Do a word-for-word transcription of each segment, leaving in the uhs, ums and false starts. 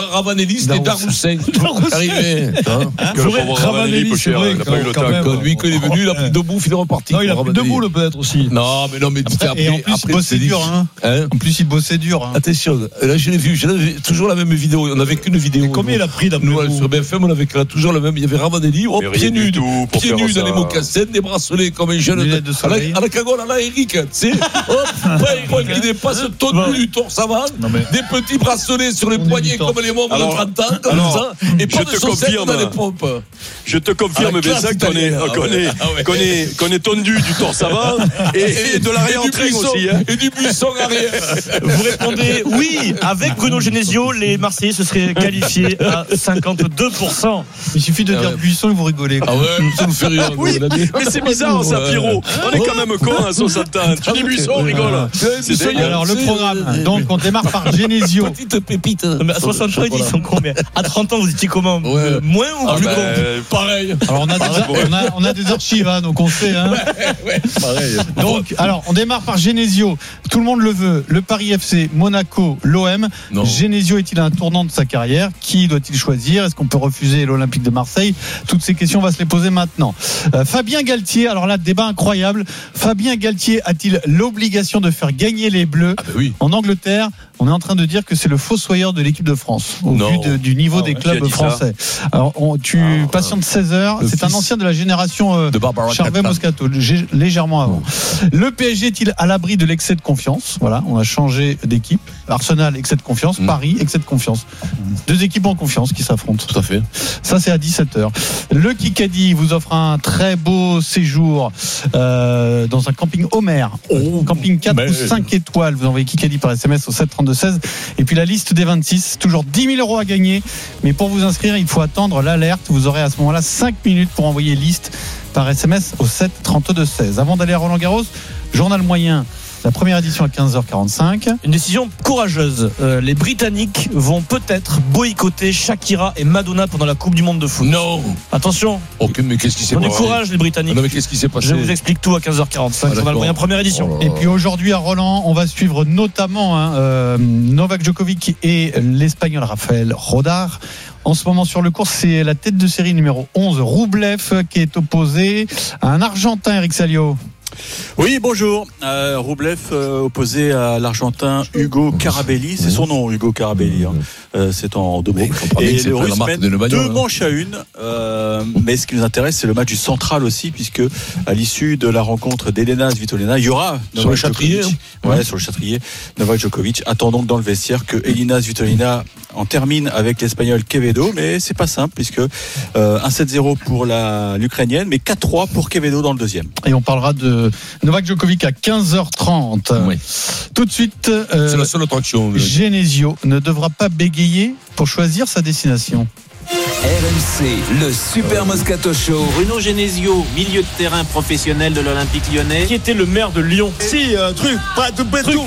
Ravanelli, c'était Daroussin. Arrivé. Ravanelli, c'est vrai. Il n'a pas eu le temps. Lui, quand il est venu, il a pris deux bouffes, il est reparti. Non, il a pris deux boules peut-être aussi. Non, mais non, mais après. Et en plus, il bossait dur. En plus, il bossait dur. Attention, là, je l'ai vu. J'ai toujours la même vidéo. On n'avait qu'une vidéo. Combien il a pris d'après nous sur B F M, on avait toujours la même. Il y avait Ravanelli, oh, pieds nus, pieds nus dans les mocassins, des bracelets comme un jeune. À la, à la cagole, à la Eric, tu sais. Hop, ouais, qui dépasse ton du torse avant, des petits bracelets sur les poignets comme les membres de trente ans, comme ça, et pas de chaussettes dans les pompes. Je te confirme, Vincent, qu'on est, qu'on est, qu'on est, qu'on est tondu du torse avant et, et de l'arrière-train aussi. Hein. Et du buisson arrière. Vous répondez oui, avec Bruno Genesio, les Marseillais se seraient qualifiés à cinquante-deux pour cent. Il suffit de dire buisson et vous rigolez. Ah ouais, ça nous fait rire. Oui, mais c'est bizarre, ça, Pierrot. On est quand même con à soixante ans. Tu dis buisson, on rigole. C'est alors le programme. Donc on démarre par Genesio. Petite pépite. Mais à soixante ans, ils sont combien? À trente ans, vous étiez comment? Moins ou plus con? Pareil. Alors on a des, on a, on a des archives, hein, donc on sait. Hein. Ouais, ouais, pareil. Donc, alors on démarre par Genesio. Tout le monde le veut. Le Paris F C, Monaco, l'O M. Non. Genesio est-il à un tournant de sa carrière? Qui doit-il choisir? Est-ce qu'on peut refuser l'Olympique de Marseille? Toutes ces questions, on va se les poser maintenant. Euh, Fabien Galtier, alors là, débat incroyable. Fabien Galtier a-t-il l'obligation de faire gagner les Bleus? Ah bah oui. En Angleterre, on est en train de dire que c'est le fossoyeur de l'équipe de France au non. vu de, du niveau ah ouais, des clubs français. Ça. Alors on, tu ah, patientes seize heures. C'est un ancien de la génération euh, de Charvet Moscato, légèrement avant. Le P S G est-il à l'abri de l'excès de confiance? Voilà, on a changé d'équipe. Arsenal, excès de confiance. Mmh. Paris, excès de confiance. Deux équipes en confiance qui s'affrontent. Tout à fait. Ça, c'est à dix-sept heures. Le Kikadi vous offre un très beau séjour euh, dans un camping Homer. Oh, camping quatre mais... ou cinq étoiles. Vous envoyez Kikadi par S M S au sept trente-deux seize. Et puis la liste des vingt-six, toujours dix mille euros à gagner. Mais pour vous inscrire, il faut attendre l'alerte. Vous aurez à ce moment-là cinq minutes pour envoyer liste par S M S au sept trente-deux seize. Avant d'aller à Roland-Garros, journal moyen. La première édition à quinze heures quarante-cinq. Une décision courageuse. Euh, les Britanniques vont peut-être boycotter Shakira et Madonna pendant la Coupe du Monde de foot. Non. Attention. Ok, mais qu'est-ce qui s'est passé? On est courage, les Britanniques. Non, mais qu'est-ce qui s'est passé? Je vous explique tout à quinze heures quarante-cinq. Ah, journal moyen, première édition. Oh et puis aujourd'hui à Roland, on va suivre notamment hein, euh, Novak Djokovic et l'Espagnol Rafael Rodar. En ce moment sur le cours, c'est la tête de série numéro onze, Roublev, qui est opposé à un Argentin, Eric Salio. Oui, bonjour. Euh, Roublev euh, opposé à l'Argentin Hugo Carabelli. C'est son nom, Hugo Carabelli. Hein. Euh, c'est en deux mots. Et le Russe mène deux hein. manches à une. Euh, mais ce qui nous intéresse, c'est le match du central aussi, puisque à l'issue de la rencontre d'Elena Svitolina, il y aura sur Novak le Châtrier. Hein. Ouais, sur le Châtrier. Novak Djokovic attend donc dans le vestiaire que Elena Svitolina en termine avec l'Espagnol Quevedo, mais c'est pas simple puisque euh, un sept zéro pour la l'Ukrainienne, mais quatre trois pour Quevedo dans le deuxième. Et on parlera de Novak Djokovic à quinze heures trente. Oui. Tout de suite, euh, c'est la seule attraction. Genesio ne devra pas bégayer pour choisir sa destination. R M C, le Super Moscato Show. Bruno Genesio, milieu de terrain professionnel de l'Olympique Lyonnais. Qui était le maire de Lyon? Si, euh, truc, pas de béton.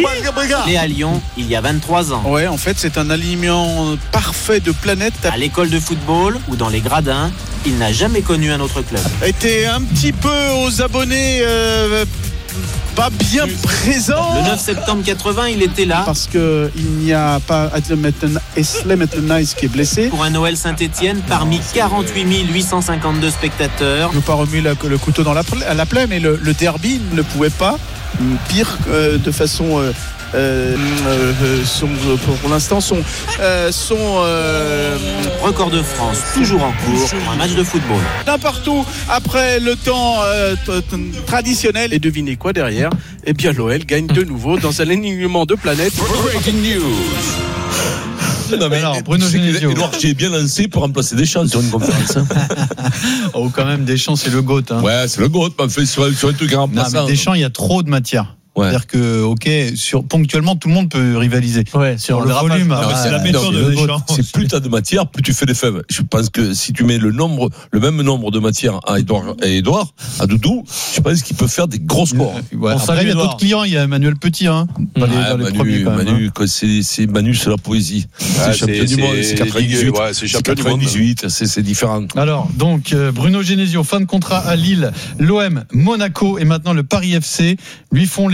Né à Lyon, il y a vingt-trois ans. Ouais, en fait, c'est un alignement parfait de planète. À l'école de football ou dans les gradins, il n'a jamais connu un autre club. Était un petit peu aux abonnés... Euh, pas bien présent. Le neuf septembre quatre-vingts, il était là. Parce qu'il n'y a pas Eslem Etlenais qui est blessé. Pour un Noël Saint-Etienne, parmi quarante-huit mille huit cent cinquante-deux spectateurs. Je n'ai pas remis la, le couteau dans la, à la plaie, mais le, le derby ne le pouvait pas. Pire, euh, de façon... Euh, Euh, euh, son, pour, pour l'instant son, euh, son euh, record de France toujours en cours pour un match de football. N'importe où après le temps euh, t- t- traditionnel. Et devinez quoi derrière? Eh bien l'O L gagne de nouveau dans un alignement de planète. Breaking news. Non mais alors, Bruno Genesio. Edouard G est bien lancé pour remplacer Deschamps sur une conférence. Oh, quand même, Deschamps, c'est le GOAT. Hein. Ouais, c'est le GOAT, mais fait sur, sur un truc remplaçant. Non, mais Deschamps, il y a trop de matière. Ouais. C'est-à-dire que, ok, sur, ponctuellement, tout le monde peut rivaliser. Ouais, sur, sur le volume. Non, c'est la méthode de Deschamps. C'est plus t'as de matière, plus tu fais des fèves. Je pense que si tu mets le nombre, le même nombre de matières à Edouard, à Edouard, à Doudou, je pense qu'il peut faire des gros scores. Ouais, après, il y a d'autres clients. Il y a Emmanuel Petit, hein. Dans les, ouais, dans les Manu, premiers, quand même, Manu, hein. c'est, c'est Manu, c'est la poésie. Ah, c'est champion du monde, c'est quatre-vingt-dix-huit. Ouais, c'est champion c'est quatre-vingt-dix-huit, c'est, c'est différent. Alors, donc, euh, Bruno Genesio, fin de contrat à Lille, l'O M, Monaco et maintenant le Paris F C lui font les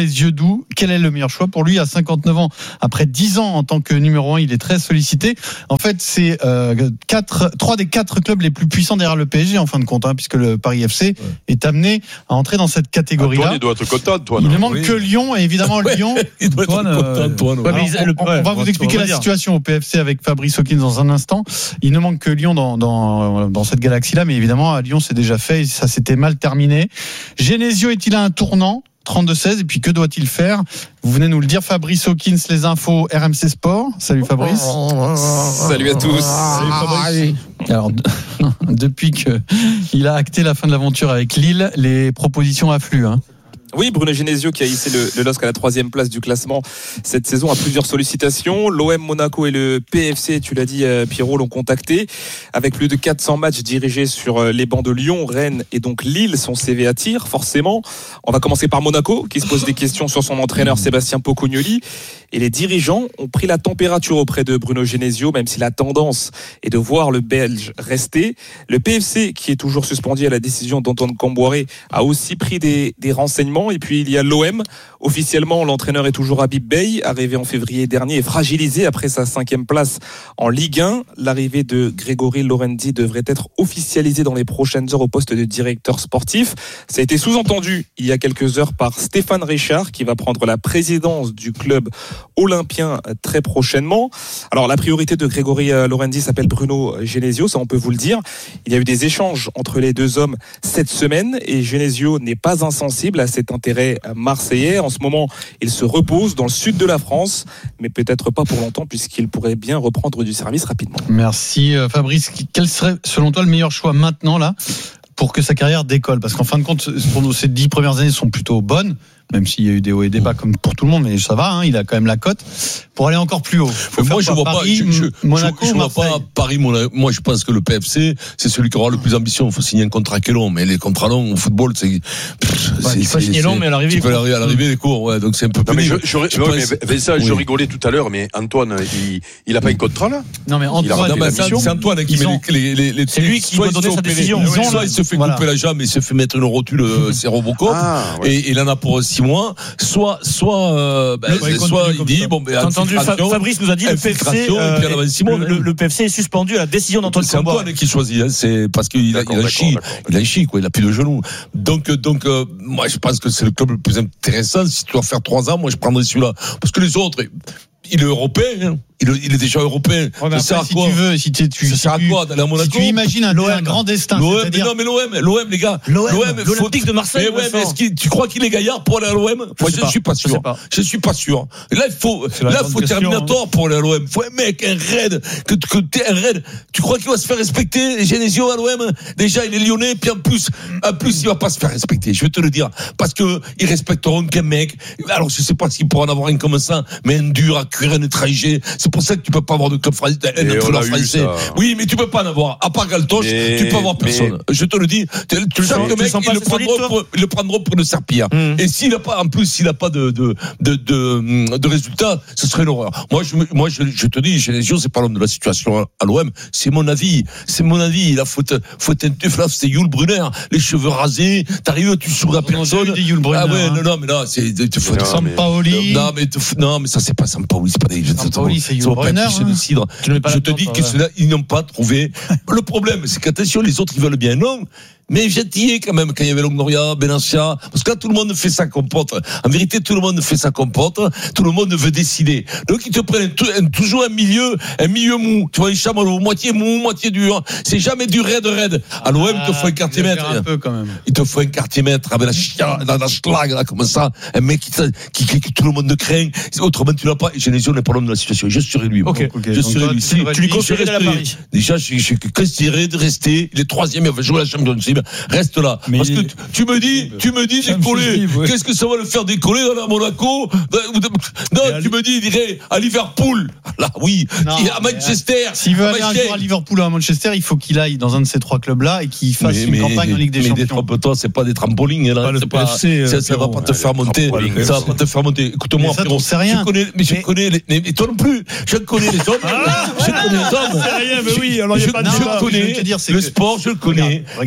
les yeux doux. Quel est le meilleur choix pour lui à cinquante-neuf ans? Après dix ans en tant que numéro un, il est très sollicité. En fait, c'est euh, quatre, trois des quatre clubs les plus puissants derrière le P S G en fin de compte, hein, puisque le Paris F C ouais. est amené à entrer dans cette catégorie-là. Antoine, il doit être content, Antoine. Il ne manque oui. que Lyon, et évidemment ouais. Lyon. Il doit Antoine, être content, Antoine. Ouais. Alors, on, on va vous expliquer la dire. situation au P F C avec Fabrice Hawkins dans un instant. Il ne manque que Lyon dans, dans, dans cette galaxie-là, mais évidemment, à Lyon, c'est déjà fait et ça s'était mal terminé. Genesio est-il à un tournant? trente-deux seize, et puis que doit-il faire? Vous venez nous le dire. Fabrice Hawkins, les infos R M C Sport. Salut Fabrice. Salut à tous. Salut Fabrice. Alors, depuis qu'il a acté la fin de l'aventure avec Lille, les propositions affluent, hein. Oui, Bruno Genesio qui a hissé le, le L O S C à la troisième place du classement cette saison a plusieurs sollicitations. L'O M, Monaco et le P F C, tu l'as dit Pierrot, l'ont contacté. Avec plus de quatre cents matchs dirigés sur les bancs de Lyon, Rennes et donc Lille, son C V attire forcément. On va commencer par Monaco qui se pose des questions sur son entraîneur Sébastien Pocognoli. Et les dirigeants ont pris la température auprès de Bruno Genesio, même si la tendance est de voir le Belge rester. Le P F C, qui est toujours suspendu à la décision d'Antoine Camboiré, a aussi pris des, des renseignements. Et puis il y a l'O M. Officiellement, l'entraîneur est toujours Habib Beye, arrivé en février dernier et fragilisé après sa cinquième place en Ligue un. L'arrivée de Grégory Lorenzi devrait être officialisée dans les prochaines heures au poste de directeur sportif. Ça a été sous-entendu il y a quelques heures par Stéphane Richard, qui va prendre la présidence du club olympien très prochainement. Alors la priorité de Grégory Lorenzi s'appelle Bruno Genesio, ça on peut vous le dire. Il y a eu des échanges entre les deux hommes cette semaine et Genesio n'est pas insensible à cet intérêt marseillais. En ce moment, il se repose dans le sud de la France, mais peut-être pas pour longtemps puisqu'il pourrait bien reprendre du service rapidement. Merci Fabrice. Quel serait selon toi le meilleur choix maintenant là pour que sa carrière décolle? Parce qu'en fin de compte, pour nous, ces dix premières années sont plutôt bonnes, même s'il y a eu des hauts et des bas comme pour tout le monde, mais ça va, hein, il a quand même la cote pour aller encore plus haut. Moi, je vois Paris, pas, je, je, Monaco, je, je vois pas Paris, Monaco. Moi, je pense que le P F C, c'est celui qui aura le plus d'ambition. Il faut signer un contrat qui est long, mais les contrats longs au football, c'est, pff, bah, c'est, c'est, c'est long, mais à l'arrivée, tu peux arriver à l'arrivée des cours, ouais, donc c'est un peu plus. Non, mais je, je, je, ouais, mais Vincent, oui. je rigolais tout à l'heure, mais Antoine, il, il a pas un contrat, là? Non, mais Antoine, non, mais c'est, c'est Antoine qui met ont, les, les, les, c'est lui qui doit donner sa décision. Ils ont, soit il se fait couper la jambe et se fait mettre une rotule, c'est Robocop, et il en a pour six mois. Soit, soit, euh, ben, le, soit il dit, bon, ben, entendu, Fabrice nous a dit, le P F C, euh, le, le, le P F C est suspendu à la décision d'Antoine Camboire. C'est Antoine qui choisit, hein, c'est parce qu'il a, il a un chi, il a un chi, quoi, il a plus de genoux. Donc, donc, euh, moi, je pense que c'est le club le plus intéressant. Si tu dois faire trois ans, moi, je prendrais celui-là. Parce que les autres, il est européen, hein. Il, il est déjà européen. Ouais, ça sert à quoi? Si tu veux, si tu, tu, ça sert à quoi d'aller à Monaco? Si tu imagines un, un grand destin. L'O M, mais non, mais l'O M, l'O M, les gars. L'O M, l'Olympique de Marseille. Mais ouais, mais est-ce qu'il, tu crois qu'il est gaillard pour aller à l'O M? Moi, je ne suis pas sûr. Je suis pas sûr. Là, il faut, là, il faut Terminator pour aller à l'O M. Faut un mec, un raid, que, que t'es un raid. Tu crois qu'il va se faire respecter, Genesio à l'O M? Déjà, il est lyonnais, puis en plus, en plus, il va pas se faire respecter. Je vais te le dire. Parce que, ils respecteront qu'un mec. Alors, je sais pas s'il pourra en avoir un comme ça, mais un dur à cuire, un étranger. C'est pour ça que tu peux pas avoir de club français, un entraîneur français. Oui, mais tu peux pas en avoir. À part Galtoche, mais, tu peux avoir personne. Mais... Je te le dis. Tu, tu sens que le mec, ils le prendront pour, le prendront pour une serpillière. Mmh. Et s'il a pas, en plus, s'il a pas de, de, de, de, de résultats, ce serait une horreur. Moi, je, moi, je, je te dis, Genesio, c'est pas l'homme de la situation à l'O M. C'est mon avis. C'est mon avis. Il a faut, faut un teuf là, c'est Yul Brunner. Les cheveux rasés. T'arrives, tu souris à personne. Ah ouais, non, non, mais là, c'est, tu faut, Sampaoli. Non, mais, non, mais ça, c'est pas Sampaoli, c'est pas des, Sampaoli, c'est Yul Brunner. Cidre. Je te dis que ceux-là, ils n'ont pas trouvé. Le problème, c'est qu'attention, les autres, ils veulent bien. Non, mais j'étais quand même quand il y avait Longoria, Benassia, parce que là, tout le monde fait sa compote. En vérité, tout le monde fait sa compote. Tout le monde veut décider. Donc, ils te prennent un, un, toujours un milieu, un milieu mou. Tu vois, un chamallow, moitié mou, moitié dur. C'est jamais du raid raid. À l'O M, il te faut un quartier mètre. Un peu, quand même. Il te faut un quartier mètre avec la chia, la, la schlag, là, comme ça. Un mec qui, qui, qui, qui tout le monde craint. Autrement, tu l'as pas. Et Genesio n'est pas l'homme de la situation. Je serai lui. Ok, okay. Je serai lui. Si, tu lui conseillerais d'aller à Paris. Déjà, je, je, je conseillerais de rester. Il est troisième, il va jouer la Champions League. Reste là. Mais parce que tu me dis, tu me dis décoller. Ouais. Qu'est-ce que ça va le faire décoller dans la Monaco? Non, tu me dis, il irait à Liverpool. Là, oui. Non, à Manchester. S'il veut aller un jour à Liverpool ou à Manchester, il faut qu'il aille dans un de ces trois clubs-là et qu'il fasse mais, une mais, campagne en Ligue des mais Champions. Mais trompe-toi, c'est pas des trampolines, là. C'est pas, c'est, ça, ça va pas te faire monter. Ça va pas te faire monter. Écoute-moi, frérot. C'est rien. Je connais, mais je connais les, et toi non plus. Je connais les hommes. Je connais les hommes. C'est rien, mais oui. Alors, il y a pas de Je connais le sport, je le connais. Ça, c'est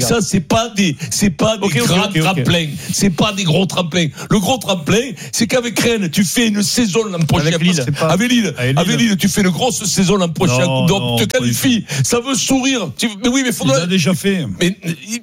pas des, c'est pas des okay, grands okay, okay, tremplins. okay. C'est pas des gros tremplins. Le gros tremplin, c'est qu'avec Rennes, tu fais une saison l'an prochain. Avec Lille, pas... Avec Lille, avec Lille. Avec Lille, tu fais une grosse saison l'an prochain. Non, Donc, non, tu te qualifies. Ça veut sourire. Tu... Mais oui, mais faudrait. Il a déjà fait. Mais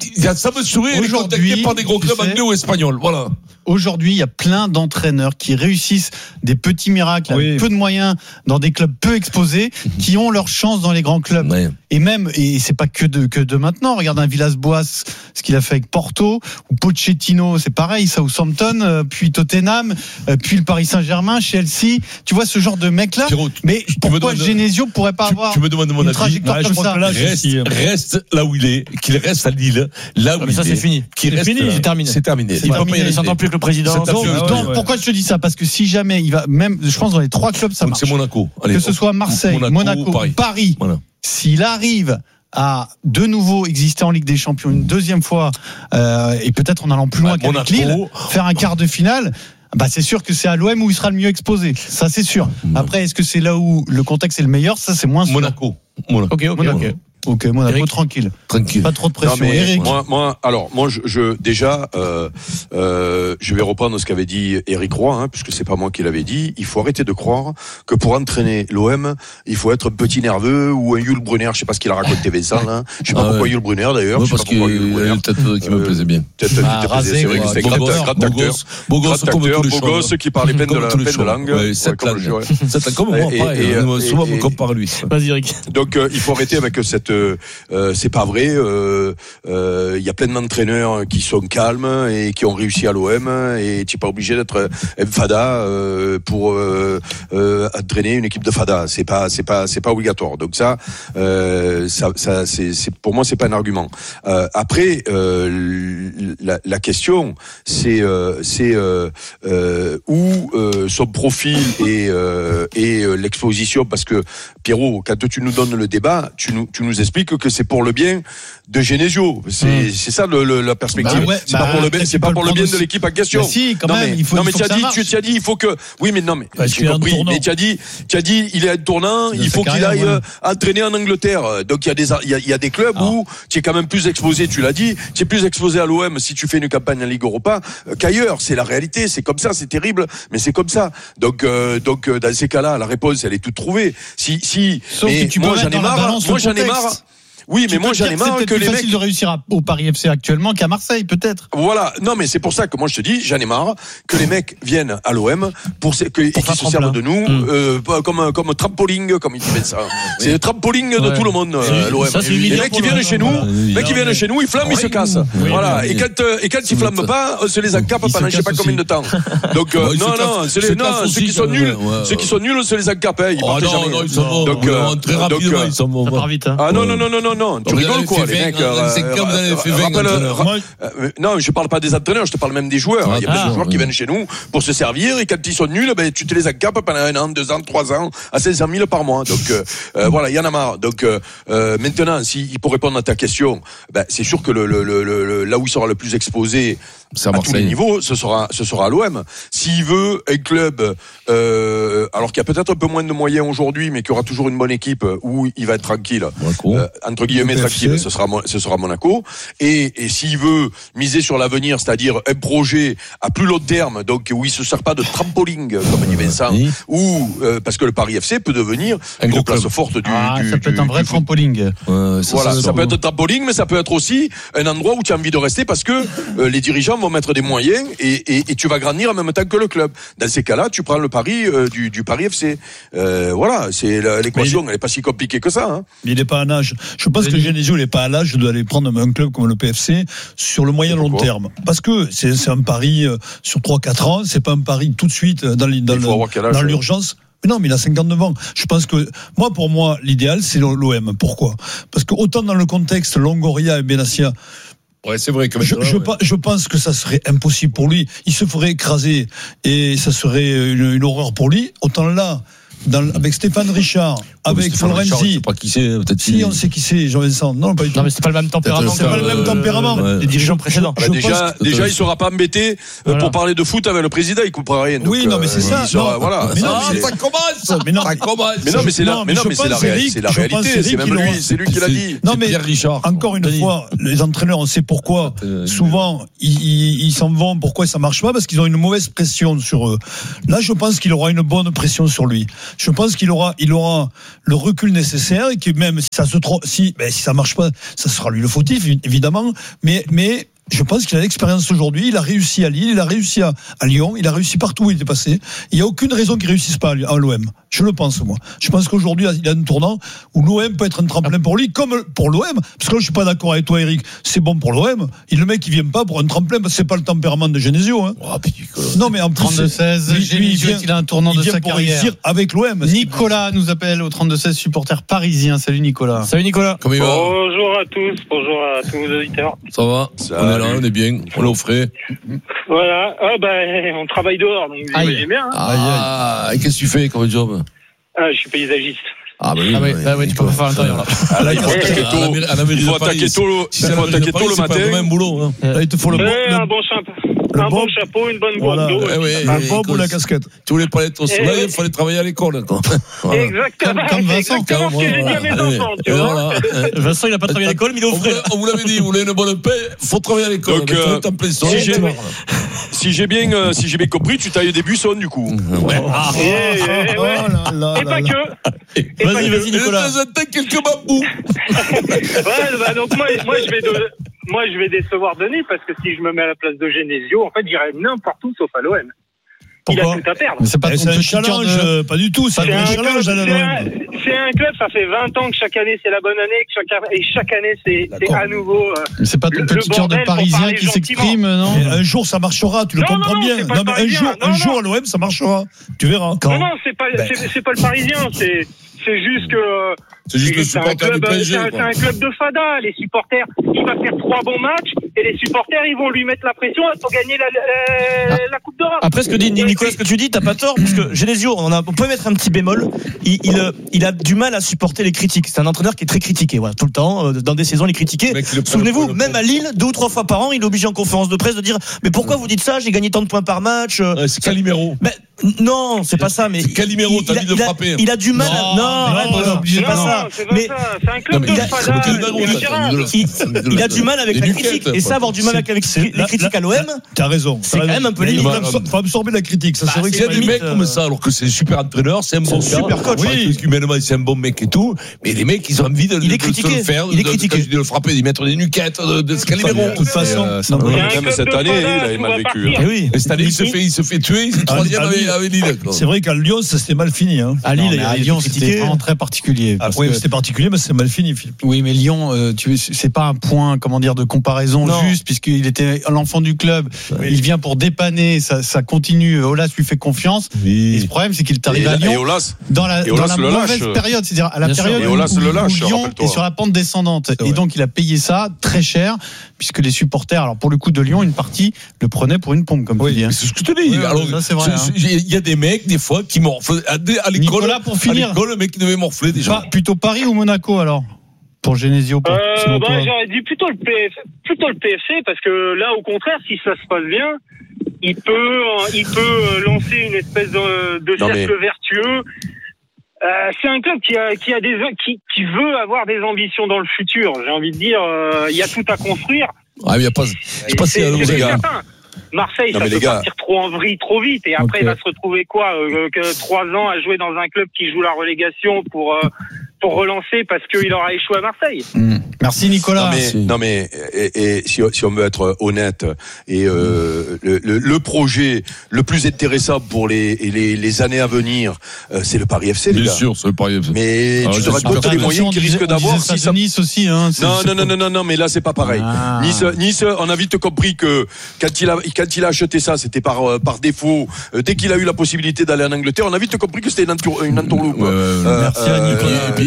ça veut sourire. Il est contacté par des gros clubs anglais ou espagnols. Voilà. Aujourd'hui, il y a plein d'entraîneurs qui réussissent des petits miracles oui. avec peu de moyens dans des clubs peu exposés, qui ont leur chance dans les grands clubs. Ouais. Et même, et c'est pas que de, que de maintenant. Regarde un Villas-Boas, ce qu'il a fait avec Porto, ou Pochettino, c'est pareil, Southampton, puis Tottenham, puis le Paris Saint-Germain, Chelsea. Tu vois ce genre de mec-là. Pierrot, mais pourquoi Genesio pourrait pas tu, avoir tu me demandes mon une avis. trajectoire ouais, comme ça? là, reste, reste là où il est, qu'il reste à Lille, là où mais il ça, est. c'est fini. Qu'il c'est fini, c'est terminé. C'est terminé. C'est terminé. Il s'entend plus avec le président. Donc, donc, ah ouais, ouais. Pourquoi je te dis ça? Parce que si jamais il va, même, je pense dans les trois clubs, ça donc marche. C'est Monaco. Allez, que ce soit Marseille, Monaco, Monaco Paris. Paris. Voilà. S'il arrive à de nouveau exister en Ligue des Champions une deuxième fois, euh, et peut-être en allant plus loin bah, qu'avec Lille, faire un quart de finale, bah c'est sûr que c'est à l'O M où il sera le mieux exposé. Ça c'est sûr. Après, est-ce que c'est là où le contexte est le meilleur? Ça c'est moins sûr. Monaco. Monaco. Ok, ok, Monaco. ok. Ok, Monaco, Eric. tranquille. Tranquille. Pas trop de pression. Non, mais Eric. Moi, moi, alors, moi, je, je déjà, euh, euh, je vais reprendre ce qu'avait dit Eric Roy, hein, puisque c'est pas moi qui l'avais dit. Il faut arrêter de croire que pour entraîner l'O M, il faut être un petit nerveux ou un Jules Brunner. Je sais pas ce qu'il a raconté Vincent, là. Je sais pas ah pourquoi ouais. Jules Brunner, d'ailleurs. Ouais, je sais parce pas pourquoi Jules Brunner. Peut-être qui me plaisait bien. Peut-être qui te plaisait. C'est vrai que c'est grand acteur. Beau gosse, beau gosse qui parlait plein de la peine de langue. Cette langue. C'est comme moi, pareil. Souvent, on me compare lui. Vas-y, Eric. Donc, il faut arrêter avec cette, c'est pas vrai. Il euh, euh, y a plein d'entraîneurs qui sont calmes et qui ont réussi à l'O M et tu n'es pas obligé d'être un fada euh, pour euh, euh, entraîner une équipe de fada. C'est pas, c'est pas, c'est pas obligatoire. Donc ça, euh, ça, ça c'est, c'est pour moi c'est pas un argument. Euh, après, euh, la, la question, c'est, euh, c'est euh, euh, où euh, son profil et euh, et euh, l'exposition, parce que Pierrot, quand tu nous donnes le débat, tu nous, tu nous expliques que c'est pour le bien de Genesio. C'est, mmh. c'est ça le, le, la perspective. Bah ouais, c'est bah pas pour le, c'est pas pour le bien de l'équipe en question. Bah si, quand non, même, mais, il faut, non, mais tu as dit, tu, tu as dit, il faut que, oui, mais non, mais, bah, j'ai compris, mais tu as dit, tu as dit, il est un tournant, il faut qu'il aille ouais. entraîner en Angleterre. Donc, il y a des, il y a, il y a des clubs ah. où tu es quand même plus exposé, tu l'as dit, tu es plus exposé à l'O M si tu fais une campagne en Ligue Europa qu'ailleurs. C'est la réalité, c'est comme ça, c'est terrible, mais c'est comme ça. Donc, euh, donc, dans ces cas-là, la réponse, elle est toute trouvée. Si, si, Sauf mais que tu moi, j'en ai marre, moi, j'en ai marre. Oui, mais moi j'en ai marre que les mecs. C'est facile de réussir au Paris F C actuellement qu'à Marseille, peut-être. Voilà. Non, mais c'est pour ça que moi je te dis, j'en ai marre que les mecs viennent à l'O M pour que, et qu'ils se servent de nous mmh. euh, comme comme trampoline, comme ils disent ça. Oui. C'est le trampoline ouais. de tout le monde euh, l'O M. Ça, les mecs qui viennent chez nous, les mecs qui viennent chez nous, ils flamment, ils se cassent. Voilà. Et quand et quand ils flamment pas, on se les encape pendant je sais pas combien de temps. Donc non, non, c'est les non, ceux qui sont nuls, ceux qui sont nuls, on se les encape. Ils partent jamais. Donc très rapidement, ils sont bons. Ça part vite. Ah non non non non non. Non, tu rigoles quoi, les mecs. C'est comme vous avez fait vingt. Non, je parle pas des entraîneurs, je te parle même des joueurs. Il y a plein de joueurs qui viennent chez nous pour se servir et quand ils sont nuls, ben tu te les encapes pendant un an, deux ans, trois ans, à cinq cent mille par mois. Donc euh, voilà, il y en a marre. Donc euh, maintenant, si pour répondre à ta question, ben c'est sûr que le, le, le, le là où il sera le plus exposé à tous les niveaux, ce sera ce sera à l'O M. S'il veut un club, euh, alors qu'il y a peut-être un peu moins de moyens aujourd'hui, mais qu'il y aura toujours une bonne équipe où il va être tranquille. Euh, entre guillemets tranquille, ce sera ce sera Monaco. Et, et s'il veut miser sur l'avenir, c'est-à-dire un projet à plus long terme, donc où il se sert pas de trampoline, comme dit Vincent, oui. ou euh, parce que le Paris F C peut devenir un une place club. forte du. Ah, du ça peut du, être un vrai trampoline. Ouais, ça, voilà, ça, ça, ça peut être un trampoline, mais ça peut être aussi un endroit où tu as envie de rester parce que euh, les dirigeants vont mettre des moyens et, et, et tu vas grandir en même temps que le club. Dans ces cas-là, tu prends le pari euh, du, du Paris F C. Euh, voilà, c'est l'équation, elle est pas si compliquée que ça. Hein. Il n'est pas en âge. Je pense que Genesio n'est pas à l'âge d'aller prendre un club comme le P F C sur le moyen long terme. Parce que c'est, c'est un pari sur trois quatre ans, c'est pas un pari tout de suite dans, dans, le, dans l'urgence. Mais non, mais il a cinquante-neuf ans. Je pense que, moi, pour moi, l'idéal, c'est l'O M. Pourquoi? Parce que autant dans le contexte Longoria et Benassia, ouais, c'est vrai que je, je, ouais. je pense que ça serait impossible pour lui. Il se ferait écraser et ça serait une, une horreur pour lui. Autant là, dans, avec Stéphane Richard, oh, avec Florenzi. Je sais pas qui c'est, peut-être. Si, on sait qui c'est, Jean-Vincent. Non, pas du tout. Non, mais c'est pas le même tempérament. C'est pas le même tempérament. Les dirigeants précédents. Bah, déjà, que... déjà, il sera pas embêté voilà. pour parler de foot avec le président. Il comprend rien. Oui, non, mais c'est ça. Voilà. Mais non, ça commence. Mais non, ça commence. Mais non, mais c'est la, mais non, mais c'est la réalité. C'est même lui, c'est lui qui l'a dit. Non, mais encore une fois, les entraîneurs, on sait pourquoi. Souvent, ils s'en vont. Pourquoi ça marche pas? Parce qu'ils ont une mauvaise pression sur eux. Là, je pense qu'il aura une bonne pression sur lui. Je pense qu'il aura, il aura le recul nécessaire et que même si ça se trompe, si, ben, si ça marche pas, ça sera lui le fautif, évidemment. Mais, mais, je pense qu'il a l'expérience aujourd'hui. Il a réussi à Lille, il a réussi à, à Lyon, il a réussi partout où il était passé. Il n'y a aucune raison qu'il ne réussisse pas à l'O M. Je le pense, moi. Je pense qu'aujourd'hui, il a un tournant où l'O M peut être un tremplin pour lui, comme pour l'O M. Parce que là, je suis pas d'accord avec toi, Eric. C'est bon pour l'O M. Et le mec, il vient pas pour un tremplin parce que c'est pas le tempérament de Genesio, hein. Oh, non, mais en plus. trente-deux seize, Genesio, il a un tournant de sa carrière. Avec l'O M. Nicolas nous appelle au trente-deux seize, supporter parisien. Salut, Nicolas. Salut, Nicolas. Comment il va? Bonjour à tous. Bonjour à tous vos auditeurs. Ça va? Ça on est là, on est bien. On est au frais. Voilà. Ah, ben, on travaille dehors, donc vous imaginez bien. Hein. Ah, et qu'est-ce que tu fais comme job? Ah, je suis paysagiste. Ah, bah oui, ah, oui, bah, oui, tu peux pas faire l'intérieur là. Ah, là, il faut attaquer tôt. Il faut attaquer tôt le matin. C'est pas le même boulot, hein. Là, il te faut le bon. Un bon chapeau. Un bon chapeau, une bonne gourde d'eau. Un bon ou la casquette. Tous les palettes au soleil, il fallait travailler à l'école. Exactement. Comme Vincent. Exactement ce que j'ai dit à mes enfants, tu vois. Vincent, il n'a pas travaillé à l'école, mais il est au frais. On vous l'avait dit, vous voulez une bonne paix, il faut travailler à l'école. Si j'ai bien, si j'ai bien compris, tu tailles des buissons, du coup. Ouais. Et pas que. Vas-y, vas-y, Nicolas. Quelques bambous. Ouais, bah donc moi, moi je vais de, moi je vais décevoir Denis parce que si je me mets à la place de Genesio, en fait, j'irai n'importe où sauf à l'O M. Il a tout à perdre. Mais c'est pas un challenge, de... pas du tout. C'est, c'est un, un challenge. Club, c'est, un, c'est un club. Ça fait vingt ans que chaque année c'est la bonne année, que chaque, et chaque année c'est, c'est à nouveau. Euh, mais c'est pas ton petit cœur de Parisien qui s'exprime, non? Mais un jour ça marchera. Tu le non, comprends non, bien. Non, mais un jour, non, un jour à l'O M ça marchera. Tu verras. Quand non, non, c'est pas, ben. c'est, c'est pas le Parisien. C'est, c'est juste que. C'est juste le supporter du P S G. C'est un, c'est un club de fada. Les supporters, il va faire trois bons matchs et les supporters, ils vont lui mettre la pression pour gagner la, la, ah. la Coupe d'Europe. Après, ce que dit Nicolas, ce que tu dis, t'as pas tort, parce que Genesio, on, a, on peut mettre un petit bémol. Il, il, il a du mal à supporter les critiques. C'est un entraîneur qui est très critiqué, voilà, tout le temps. Dans des saisons, il est critiqué. Souvenez-vous, même à Lille, deux ou trois fois par an, il est obligé en conférence de presse de dire mais pourquoi vous dites ça? J'ai gagné tant de points par match. Ouais, c'est Calimero. Mais, non, c'est pas ça. Mais c'est Calimero, t'as dit de le frapper. Il a du mal. Non, non, non, c'est pas ça. Mais c'est un club de fada. Il a du mal avec la critique. Et ça, avoir du mal avec les critiques à l'O M. T'as raison. C'est quand même un peu limite. Faut absorber la critique. Ça, c'est vrai qu'il y a des mecs comme ça, alors que c'est un super entraîneur, c'est un bon super coach. Oui, humainement, c'est un bon mec et tout. Mais les mecs, ils ont envie de le faire, de le frapper, d'y mettre des nuquettes, de se Calimero. De toute façon, même cette année, il a mal vécu. Oui. Cette année, il se fait, il se fait tuer. Il est troisième avec Lille. C'est vrai qu'à Lyon, ça c'était mal fini. À Lille, à Lyon, c'était vraiment très particulier. Oui, c'était particulier, mais c'est mal fini, Philippe. Oui, mais Lyon, c'est pas un point, comment dire, de comparaison juste, puisqu'il était l'enfant du club. Il vient pour dépanner, ça continue. Olas lui fait confiance. Et ce problème, c'est qu'il est arrivé à Lyon dans la mauvaise période, c'est-à-dire à la période où Lyon est sur la pente descendante. Et donc, il a payé ça très cher, puisque les supporters, alors pour le coup de Lyon, une partie le prenait pour une pompe, comme tu dis. C'est ce que je te dis. Alors, il y a des mecs, des fois, qui morflent. À l'école, Nicolas, pour finir, à l'école, le mec, il devait morfler déjà. Pas, plutôt Paris ou Monaco, alors? Pour Genesio, pour, euh, bah, j'aurais dit plutôt le, P F, plutôt le P F C, parce que là, au contraire, si ça se passe bien, il peut, il peut lancer une espèce de, de cercle mais... vertueux. Euh, c'est un club qui a, qui a des, qui, qui veut avoir des ambitions dans le futur. J'ai envie de dire, il euh, y a tout à construire. Ah, mais il y a pas, c'est pas si, c'est certain. Marseille, non, ça peut partir trop en vrille trop vite et après okay. il va se retrouver quoi euh, que trois ans à jouer dans un club qui joue la relégation pour euh, pour relancer parce qu'il aura échoué à Marseille. Mmh. Merci Nicolas. Non mais, Merci. Non mais et, et si, si on veut être honnête et euh, le, le, le projet le plus intéressant pour les les, les années à venir, euh, c'est le Paris F C. Bien les gars. sûr, c'est le Paris F C. Mais ah, tu te rends compte les moyens qu'ils risquent d'avoir si ça Nice aussi. Hein, non non non non non non mais là c'est pas pareil. Ah. Nice Nice on a vite compris que quand il a quand il a acheté ça c'était par par défaut. Dès qu'il a eu la possibilité d'aller en Angleterre, on a vite compris que c'était une, entour, une entourloupe. Ouais, euh, merci à Nicolas. Et puis,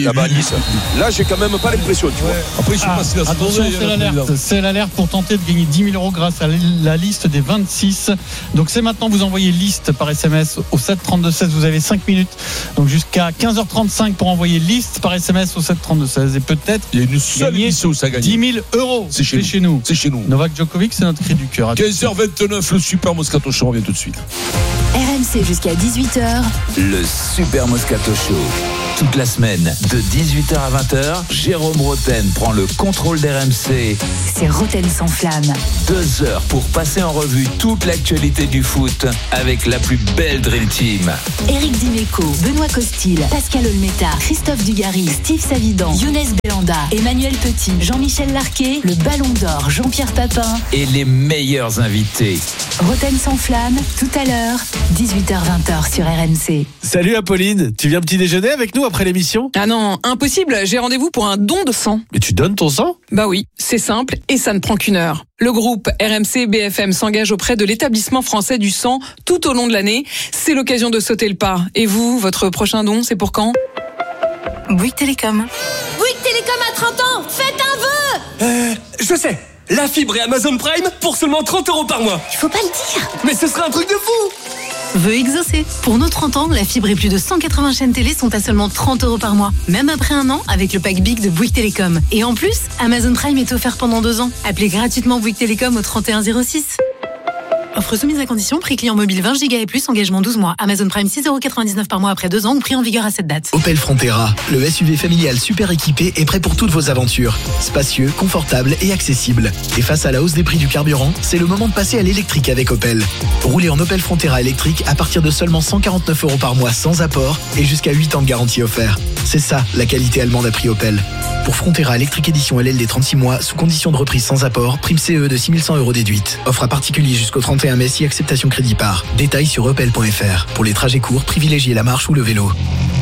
là-bas à Nice. Là, j'ai quand même pas l'impression, tu vois. Après, je sais pas si la attention, c'est l'alerte. C'est l'alerte pour tenter de gagner dix mille euros grâce à la liste des vingt-six. Donc, c'est maintenant, vous envoyez liste par S M S au sept trente-deux seize. Vous avez cinq minutes. Donc, jusqu'à quinze heures trente-cinq pour envoyer liste par S M S au sept trente-deux seize. Et peut-être il y a une seule émission où ça gagne. dix mille euros. C'est chez, chez nous. C'est chez nous. Novak Djokovic, c'est notre cri du cœur. quinze heures vingt-neuf, le Super Moscato Show revient tout de suite. R M C jusqu'à dix-huit heures. Le Super Moscato Show. Toute la semaine, de dix-huit heures à vingt heures, Jérôme Roten prend le contrôle d'R M C. C'est Roten sans flamme. Deux heures pour passer en revue toute l'actualité du foot avec la plus belle Dream Team. Éric Dimeco, Benoît Costil, Pascal Olmeta, Christophe Dugarry, Steve Savidan, Younes Belanda, Emmanuel Petit, Jean-Michel Larquet, le Ballon d'Or, Jean-Pierre Papin. Et les meilleurs invités. Roten sans flamme, tout à l'heure, dix-huit heures vingt sur R M C. Salut Apolline, tu viens petit déjeuner avec nous après l'émission ? Ah non, impossible, j'ai rendez-vous pour un don de sang. Mais tu donnes ton sang ? Bah oui, c'est simple et ça ne prend qu'une heure. Le groupe R M C B F M s'engage auprès de l'établissement français du sang tout au long de l'année. C'est l'occasion de sauter le pas. Et vous, votre prochain don, c'est pour quand ? Bouygues Télécom. Bouygues Télécom à trente ans, faites un vœu ! Euh, je sais, la fibre et Amazon Prime pour seulement trente euros par mois. Il faut pas le dire. Mais ce serait un truc de fou. Vœu exaucé. Pour nos trente ans, la fibre et plus de cent quatre-vingts chaînes télé sont à seulement trente euros par mois. Même après un an, avec le pack Big de Bouygues Télécom. Et en plus, Amazon Prime est offert pendant deux ans. Appelez gratuitement Bouygues Télécom au trente et un zéro six. Offre soumise à condition, prix client mobile vingt gigas et plus, engagement douze mois. Amazon Prime six euros quatre-vingt-dix-neuf par mois après deux ans ou prix en vigueur à cette date. Opel Frontera, le S U V familial super équipé et prêt pour toutes vos aventures. Spacieux, confortable et accessible. Et face à la hausse des prix du carburant, c'est le moment de passer à l'électrique avec Opel. Roulez en Opel Frontera électrique à partir de seulement cent quarante-neuf euros par mois sans apport et jusqu'à huit ans de garantie offert. C'est ça, la qualité allemande à prix Opel. Pour Frontera électrique édition L L D trente-six mois, sous condition de reprise sans apport, prime C E de six mille cent euros déduite. Offre à particulier jusqu'au trente et un mai si acceptation crédit par. Détails sur opel point f r. Pour les trajets courts, privilégiez la marche ou le vélo.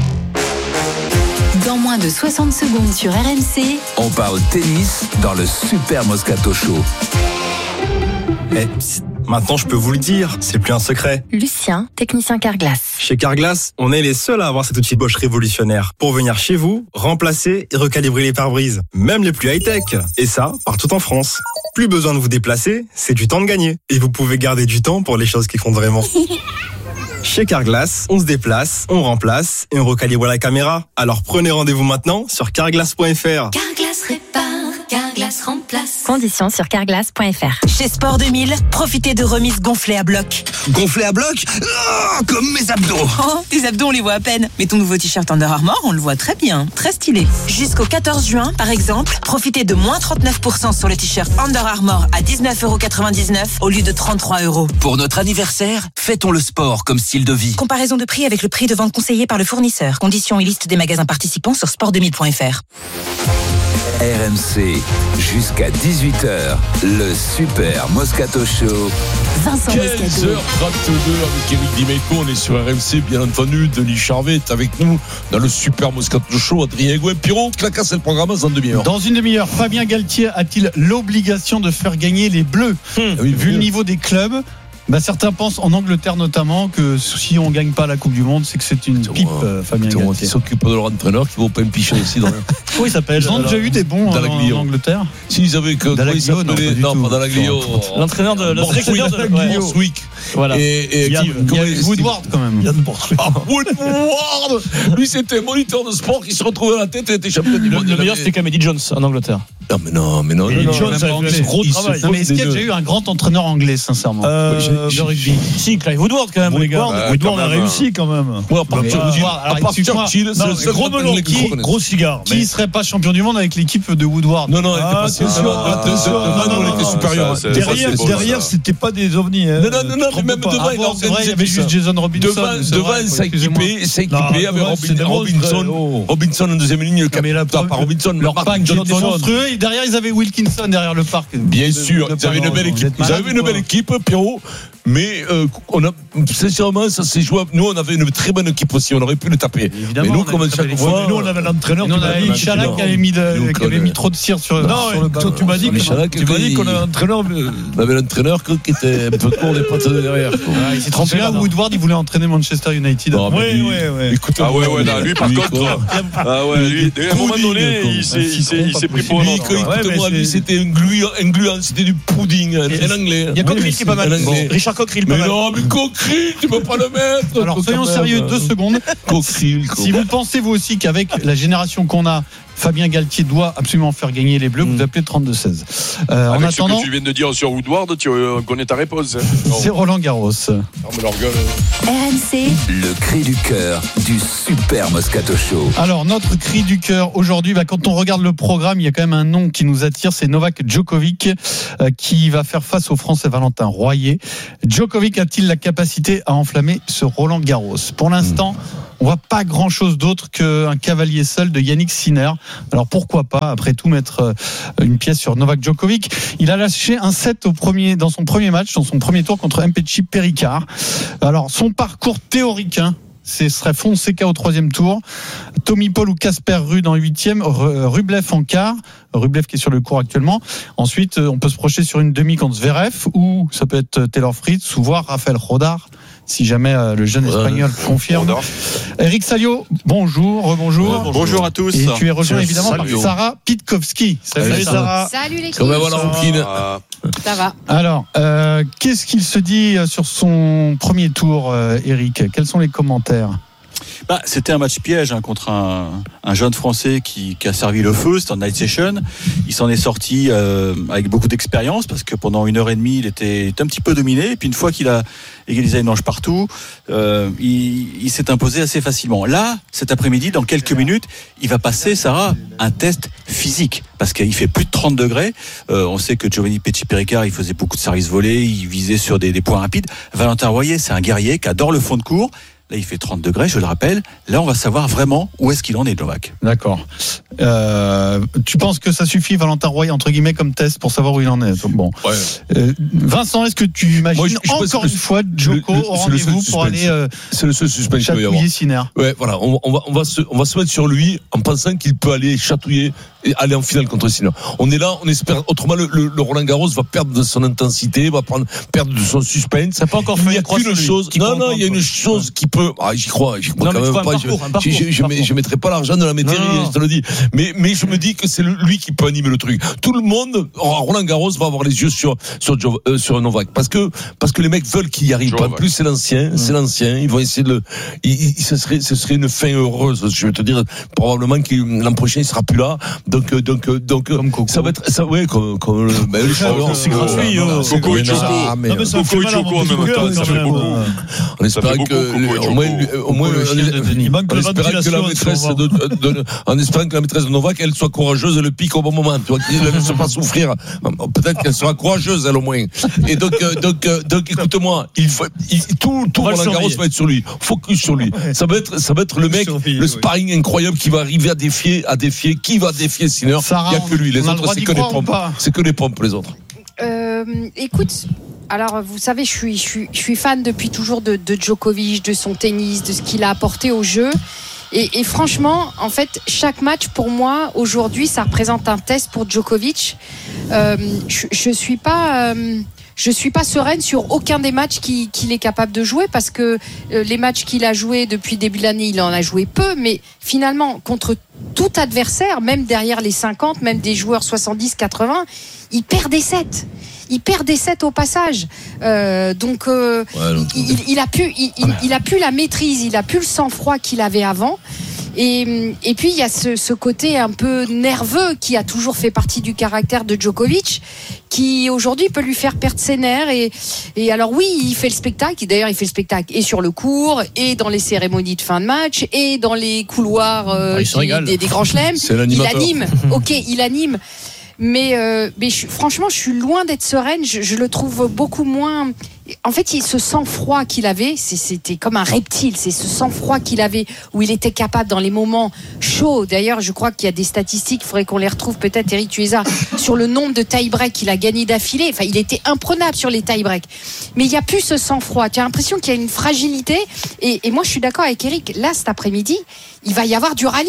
Dans moins de soixante secondes sur R M C, on parle tennis dans le Super Moscato Show. Eh, maintenant je peux vous le dire, c'est plus un secret. Lucien, technicien Carglass. Chez Carglass, on est les seuls à avoir cet outil Bosch révolutionnaire pour venir chez vous, remplacer et recalibrer les pare-brises, même les plus high-tech. Et ça, partout en France. Plus besoin de vous déplacer, c'est du temps de gagner. Et vous pouvez garder du temps pour les choses qui comptent vraiment. Chez Carglass, on se déplace, on remplace et on recalibre la caméra. Alors prenez rendez-vous maintenant sur carglass point f r. Carglass répare, Carglass remplace. Conditions sur carglass point f r. Chez Sport deux mille, profitez de remises gonflées à bloc. Gonflées à bloc ? Oh, comme mes abdos. Oh, tes abdos, on les voit à peine. Mais ton nouveau t-shirt Under Armour, on le voit très bien. Très stylé. Jusqu'au quatorze juin, par exemple, profitez de moins trente-neuf pour cent sur le t-shirt Under Armour à dix-neuf euros quatre-vingt-dix-neuf au lieu de trente-trois euros. Pour notre anniversaire, fêtons le sport comme style de vie. Comparaison de prix avec le prix de vente conseillé par le fournisseur. Conditions et liste des magasins participants sur sport deux mille point f r. R M C, jusqu'à dix-huit heures, le Super Moscato Show. Vincent Moscato. quinze heures trente-deux avec Éric Dimeco, on est sur R M C, bien entendu. Denis Charvet est avec nous dans le Super Moscato Show. Adrien Gouin, Pierrot, Clacas, c'est le programme dans une demi-heure. Dans une demi-heure, Fabien Galtier a-t-il l'obligation de faire gagner les Bleus ? hum, oui, Vu le niveau des clubs, bah certains pensent, en Angleterre notamment, que si on gagne pas la Coupe du Monde, c'est que c'est une pipe, euh, Fabien Galtier. Qui s'occupe de leur entraîneur, qui vont pas me picher aussi. Dans... Oui, il s'appelle. Ils ont déjà eu des bons en, en Angleterre. S'ils avaient que. Dalaglio, non, non, pas Dalaglio. L'entraîneur de la sélection de Borswick. Voilà. Et, et il y a, il y a Woodward quand même. Yann Borswick. Ah, Woodward. Lui, c'était moniteur de sport qui se retrouvait à la tête et était champion du monde. Le meilleur, c'était Camedy Jones en Angleterre. Non, mais non, mais non. Camedy Jones a fait gros travail. Mais est-ce qu'il y a déjà eu un grand entraîneur anglais, sincèrement, de rugby? Si, Clive Woodward quand même, les gars. Woodward a réussi quand même. Ouais, à part Churchill, c'est le seul gros melon, gros cigare. Qui serait pas champion du monde avec l'équipe de Woodward? Non, non, attention, attention, on était supérieur. Derrière, c'était pas des ovnis. Non, non, non, mais même devant, il y avait juste Jason Robinson. Devant, ça équipé, ça équipé avec Robinson. Robinson en deuxième ligne, le capitaine par Robinson. Leur pack était monstrueux. Et derrière, ils avaient Wilkinson derrière le parc. Bien sûr, ils avaient une belle équipe. Ils avaient une belle équipe, Pierrot. Mais euh, on a sincèrement ça s'est joué. Nous on avait une très bonne équipe aussi, on aurait pu le taper. Évidemment, mais nous comme chaque fois, nous on avait l'entraîneur, nous on avait Michalak qui avait mis, de, qui avait mis trop de cire sur, non, sur le ballon. Tu m'as dit, tu m'as dit qu'on avait un entraîneur. On avait l'entraîneur qui était un peu court des pattes de derrière. Ah, il s'est trompé là. Woodward, il voulait entraîner Manchester United. Oui, oui, oui. Ah ouais, ouais, là, lui, par contre. Ah ouais, lui, à un moment donné, il s'est pris pour un autre. Écoute-moi, lui, c'était un gluant, c'était du pudding, un anglais. Il y a Coquerel qui est pas mal. Richard Coquerel, pas mal. Mais non, mais Coquerel, tu peux pas le mettre. Alors, soyons sérieux deux secondes. Coquerel. Si vous pensez, vous aussi, qu'avec la génération qu'on a, Fabien Galtier doit absolument faire gagner les Bleus, mmh. vous appelez trente-deux seize. Euh, Avec en attendant, ce que tu viens de dire sur Woodward, tu euh, connais ta réponse. Hein. C'est Roland Garros. Non, mais leur gueule. R M C. Le cri du cœur du Super Moscato Show. Alors, notre cri du cœur aujourd'hui, bah, quand on regarde le programme, il y a quand même un nom qui nous attire, c'est Novak Djokovic, euh, qui va faire face au Français Valentin Royer. Djokovic a-t-il la capacité à enflammer ce Roland Garros? Pour l'instant, mmh. on voit pas grand-chose d'autre qu'un cavalier seul de Yannick Sinner. Alors pourquoi pas, après tout, mettre une pièce sur Novak Djokovic. Il a lâché un set au premier, dans son premier match, dans son premier tour contre Mpetshi Perricard. Alors son parcours théorique, hein, ce serait Fonseca au troisième tour, Tommy Paul ou Casper Ruud en huitième, Rublev en quart, Rublev qui est sur le court actuellement. Ensuite, on peut se projeter sur une demi contre Zverev, ou ça peut être Taylor Fritz, ou voir Rafael Rodar, si jamais euh, le jeune espagnol ouais. confirme. Eric Salio, bonjour, rebonjour. Bonjour. Bonjour à tous. Et tu es rejoint évidemment Salut. par Sarah Pitkowski. Salut, Salut Sarah. Salut l'équipe. Comment va la rouquine ? Ça va. Alors, euh, qu'est-ce qu'il se dit sur son premier tour, euh, Eric ? Quels sont les commentaires ? Bah, c'était un match piège hein, contre un, un jeune Français qui, qui a servi le feu, c'était en night session. Il s'en est sorti euh, avec beaucoup d'expérience parce que pendant une heure et demie, il était, était un petit peu dominé. Et puis une fois qu'il a égalisé une manche partout, euh, il, il s'est imposé assez facilement. Là, cet après-midi, dans quelques minutes, il va passer, Sarah, un test physique parce qu'il fait plus de trente degrés. Euh, on sait que Giovanni Mpetshi-Perricard, il faisait beaucoup de services volés, il visait sur des, des points rapides. Valentin Royer, c'est un guerrier qui adore le fond de cours. Là, il fait trente degrés, je le rappelle. Là, on va savoir vraiment où est-ce qu'il en est, Novak. D'accord. Euh, tu penses que ça suffit, Valentin Royer, entre guillemets, comme test pour savoir où il en est? Bon. Ouais. Euh, Vincent, est-ce que tu imagines Moi, je, je encore une fois Djoko au rendez-vous pour aller euh, c'est le seul suspense chatouiller Sinner? Ouais, voilà. On, on, va, on, va se, on va se mettre sur lui en pensant qu'il peut aller chatouiller et aller en finale contre Sinner. On est là, on espère. Autrement, le, le, le Roland Garros va perdre de son intensité, va prendre, perdre de son suspense. Ça n'a pas encore fait. Il y a qu'une chose. Non, non, il y a une chose qui peut. Ah, j'y crois. J'y crois non, quand même pas. Parcours, je, je, je, je, je mettrai pas l'argent de la métairie, je te le dis. Mais, mais je me dis que c'est lui qui peut animer le truc. Tout le monde, Roland Garros va avoir les yeux sur sur, euh, sur Novak, parce que parce que les mecs veulent qu'il y arrive pas. Plus c'est l'ancien, c'est l'ancien. Ils vont essayer de le. Il, il, ce serait ce serait une fin heureuse. Je vais te dire probablement que l'an prochain il sera plus là. Donc donc donc comme ça va être ça ouais comme comme le ben, le chanteur c'est gratuit. Coco et Choco. Coco et Choco en même temps, ça fait beaucoup. On espère que au moins au moins on espère que la maîtresse de en espérant que la maîtresse de Novak elle soit courageuse et le pique au bon moment, tu vois, qu'il ne laisse pas souffrir. Peut-être qu'elle sera courageuse elle au moins. Et donc donc donc écoute-moi, il faut il, tout tout Roland Garros va être sur lui. Focus sur lui. Ça va être ça va être le mec, le sparring incroyable qui va arriver à défier à défier qui va défier Sinner. Il n'y a que lui, les autres c'est que les pompes. C'est que les pompes les autres. Euh, écoute, alors vous savez, je suis je suis je suis fan depuis toujours de, de Djokovic, de son tennis, de ce qu'il a apporté au jeu. Et, et franchement, en fait, chaque match pour moi aujourd'hui, ça représente un test pour Djokovic. Euh, je, je suis pas. Euh, Je suis pas sereine sur aucun des matchs qu'il, qu'il est capable de jouer parce que euh, les matchs qu'il a joués depuis le début de l'année, il en a joué peu, mais finalement, contre tout adversaire, même derrière les cinquante, même des joueurs soixante-dix quatre-vingts, il perd des sets. Il perd des sets au passage. Euh, donc, euh, ouais, donc il, il, a pu, il, il, il a plus la maîtrise, il a plus le sang-froid qu'il avait avant. Et, et puis il y a ce, ce côté un peu nerveux qui a toujours fait partie du caractère de Djokovic, qui aujourd'hui peut lui faire perdre ses nerfs. Et, et alors oui, il fait le spectacle. D'ailleurs, il fait le spectacle et sur le court, et dans les cérémonies de fin de match, et dans les couloirs euh, ah, qui, des, des grands chelems. Il anime. Ok, il anime. Mais, euh, mais je, franchement, je suis loin d'être sereine. Je, je le trouve beaucoup moins. En fait, il, ce sang-froid qu'il avait, c'est, c'était comme un reptile. C'est ce sang-froid qu'il avait où il était capable dans les moments chauds. D'ailleurs, je crois qu'il y a des statistiques. Il faudrait qu'on les retrouve peut-être. Eric, tu les as sur le nombre de tie-break qu'il a gagné d'affilée. Enfin, il était imprenable sur les tie-break. Mais il n'y a plus ce sang-froid. Tu as l'impression qu'il y a une fragilité. Et, et moi, je suis d'accord avec Eric. Là, cet après-midi, il va y avoir du rallye, hein.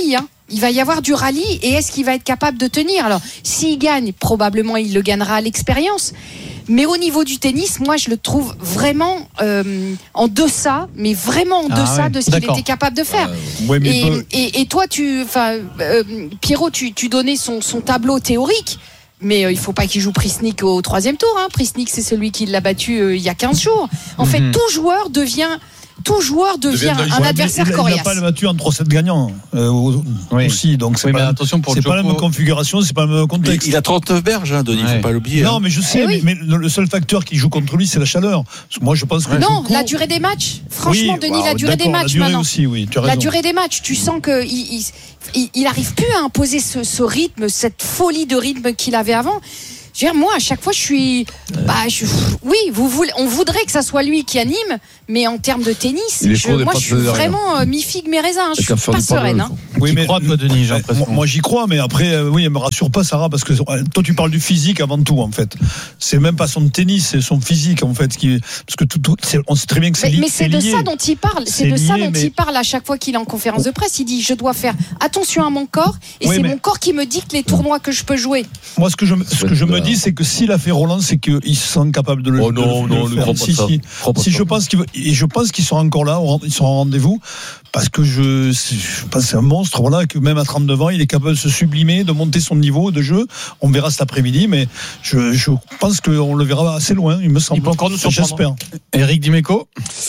il va y avoir du rallye et est-ce qu'il va être capable de tenir? Alors, s'il gagne, probablement il le gagnera à l'expérience. Mais au niveau du tennis, moi, je le trouve vraiment euh, en deçà, mais vraiment en Ah deçà ouais, de ce qu'il d'accord. était capable de faire. Euh, ouais, mais et, peu- et, et toi, tu, enfin, euh, Pierrot, tu, tu donnais son, son tableau théorique. Mais euh, il faut pas qu'il joue Prisnik au troisième tour. Hein. Prisnik, c'est celui qui l'a battu euh, il y a quinze jours. En fait, Mhm. tout joueur devient, tout joueur devient un adversaire Il n'a coriace. pas le battu en trois sept gagnants euh, Oui. aussi, donc c'est Oui, pas, mais la- attention pour c'est pas la Djoko. même configuration, c'est pas le même contexte. Il a trente-neuf berges, hein, Denis, il Ouais. faut pas l'oublier. Non, hein. mais je sais, Eh oui. mais, mais le seul facteur qui joue contre lui, c'est la chaleur. Moi, je pense que Non, Djoko- la durée des matchs. Franchement, Oui, Denis, bah, la durée des d'accord, matchs la durée maintenant. aussi, oui, tu as La raison. durée des matchs, tu sens que il, il, il, il arrive plus à imposer ce, ce rythme, cette folie de rythme qu'il avait avant. Je veux dire, moi, à chaque fois, je suis. Bah, je- oui, vous voulez, on voudrait que ça soit lui qui anime, mais en termes de tennis, Il est je- con des moi, je pattes suis de derrière. vraiment euh, mi-figue, mi-raisin. hein. Je Avec un suis faire pas du paddle, sereine. Hein. quoi. Oui, Tu mais crois, toi, Denis, j'ai euh, l'impression. moi, moi, j'y crois, mais après, euh, oui, elle me rassure pas, Sarah, parce que euh, toi, tu parles du physique avant tout, en fait. C'est même pas son tennis, c'est son physique, en fait, qui, parce que tout, tout- c'est- on sait très bien que c'est Mais, li- mais c'est de lié. ça dont il parle. C'est C'est de ça lié, dont mais- il parle à chaque fois qu'il est en conférence de presse. Il dit je dois faire attention à mon corps et Oui, c'est mais- mon corps qui me dicte les tournois que je peux jouer. Moi, ce que je, ce que je me dis, c'est que s'il a fait Roland, c'est qu'il se sent capable de le, Oh de non, le- non, de ne le crois faire. pas Si, ça. si. Crois pas Si ça. je pense qu'il va- et je pense qu'ils seront encore là, au- ils seront au rendez-vous, parce que je, je pense que c'est un monstre, voilà, que même à trente-neuf ans, il est capable de se sublimer, de monter son niveau de jeu. On verra cet après-midi, mais je, je pense qu'on le verra assez loin, il me semble. Il peut encore nous surprendre. J'espère. Eric Dimeco.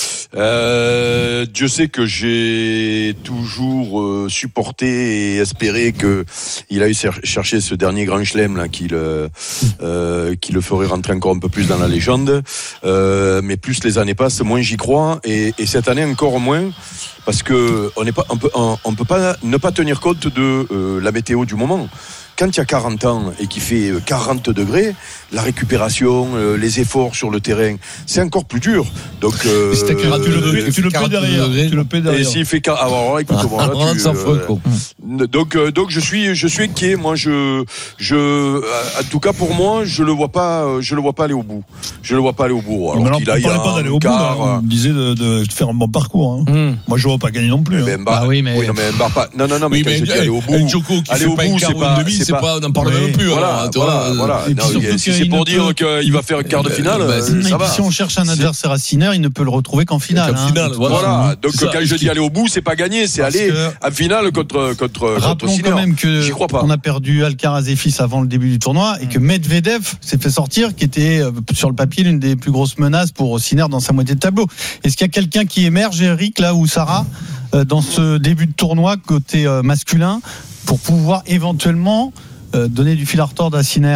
Euh, Dieu sait que j'ai toujours euh, supporté et espéré que il aille cher- chercher ce dernier grand chelem là, qui le, euh, qui le ferait rentrer encore un peu plus dans la légende. Euh, mais plus les années passent, moins j'y crois, et, et cette année encore moins, parce que on n'est pas, on peut, on, on peut pas ne pas tenir compte de euh, la météo du moment. Quand il y a quarante ans et qu'il fait quarante degrés, la récupération, euh, les efforts sur le terrain, c'est encore plus dur. Donc, euh, Tu le, tu le paies derrière. Tu le paies et derrière. s'il fait quar- alors, écoute-moi, là, Roland tu, s'en fout, euh, quoi. donc, euh, donc je suis, je suis inquiet. Moi, je, je, en tout cas pour moi, je le vois pas, euh, je le vois pas aller au bout. Je le vois pas aller au bout. Alors Mais alors, qu'il on a, il y a parlait pas d'aller un au bout, là. quart, On disait de, de faire un bon parcours. hein. Hum. Moi, je ne vois pas gagner non plus. hein. mais Mbar- Bah oui, mais- non, mais Mbar pas. Non, non, non, mais Oui, quand mais je dis un- aller au bout, un Djoko qui aller fait au pas bout, un quart c'est ou pas, un demi, c'est pas, on n'en parle Oui. même plus. Voilà, alors, tu voilà, vois, voilà. et puis Non, surtout il- si qu'il c'est pour ne dire peut- qu'il va faire un quart de finale, bah, euh, Et ça puis va. si on cherche un adversaire à Sinner, il ne peut le retrouver qu'en finale. Qu'en hein. finale, voilà. Voilà. Donc C'est ça. quand je dis aller au bout, c'est pas gagner, c'est Parce aller que- en finale contre contre contre Rappelons Sinner. quand même que J'y crois pas. on a perdu Alcaraz et fils avant le début du tournoi et que Medvedev s'est fait sortir, qui était euh, sur le papier l'une des plus grosses menaces pour Sinner dans sa moitié de tableau. Est-ce qu'il y a quelqu'un qui émerge, Eric, là ou Sarah, euh, dans ce début de tournoi côté euh, masculin, pour pouvoir éventuellement euh, donner du fil à retordre à Sinner?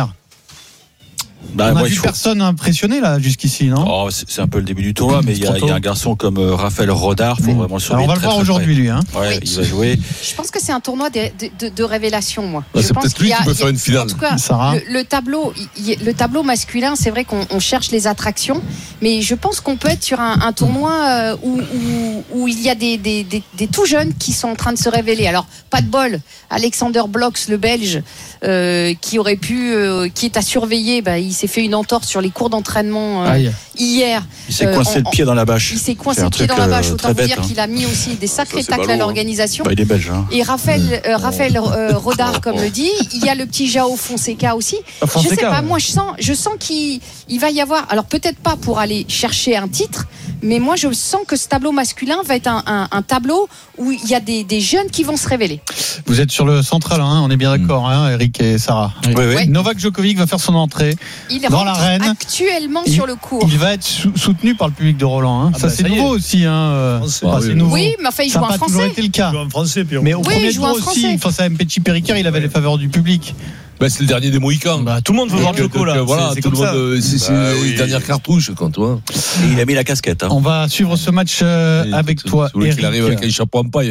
Bah, On a moi, vu il faut- personne impressionné là jusqu'ici, non? Oh, c'est c'est un peu le début du tournoi, mais il y, a- Trop il y a tôt. un garçon comme euh, Raphaël Rodard, faut Mmh. vraiment le surveiller. Alors on va le très, voir très aujourd'hui, près. lui. Hein. Ouais, Oui. il va jouer. Je pense que c'est un tournoi de, de, de, de révélation, moi. Bah, Je c'est pense peut-être lui qu'il y a- qui peut il y a- faire une finale. En tout cas, Sarah. le, le tableau, il- il- le tableau masculin, c'est vrai qu'on on cherche les attractions, mais je pense qu'on peut être sur un, un tournoi euh, où, où, où il y a des, des, des, des tout jeunes qui sont en train de se révéler. Alors, pas de bol, Alexander Blox, le Belge, euh, qui aurait pu, euh, qui est à surveiller, bah, il s'est fait une entorse sur les cours d'entraînement euh, Aïe. hier. Il s'est Euh, coincé en- le pied dans la bâche. Il s'est coincé C'est un le pied truc, dans la euh, bâche. Autant très vous bête, dire hein. qu'il a mis aussi des sacrés c'est tacles à ballot, hein. l'organisation. Bah, il est belge. Hein. Et Raphaël, euh, Raphaël euh, Rodard, comme le dit, il y a le petit Jao Fonseca aussi. Ah, Je sais Fonseca, pas, ouais. moi je sens, je sens qu'il il va y avoir, alors peut-être pas pour aller chercher un titre, mais moi je sens que ce tableau masculin va être un, un, un tableau où il y a des, des jeunes qui vont se révéler. Vous êtes sur le central, hein, on est bien d'accord, hein, Eric et Sarah. Oui, oui. Ouais. Novak Djokovic va faire son entrée Il dans rentre l'arène. actuellement Il- sur le court. Il va être sou- soutenu par le public de Roland. Hein. Ah ça bah, c'est ça y est. nouveau aussi. Hein. euh, Français. enfin, Ah c'est oui. nouveau. Oui, mais enfin il Ça joue n'a en pas toujours français. été le cas. En français, Pierrot. Mais au Oui, premier il joue tour en aussi, français. face à Mpetshi Pericard, il avait les faveurs du public. Ben, c'est le dernier des Mohicans. Bah, tout le monde veut voir Donc, Djoko donc, là. euh, Voilà, C'est- c'est tout le comme ça. monde, euh, c'est c'est Bah, les oui. dernières cartouches, quand toi. Et il a mis la casquette. Hein. On va suivre ce match euh, avec toi, Vous voulez qu'il Eric. arrive avec un chapeau en paille.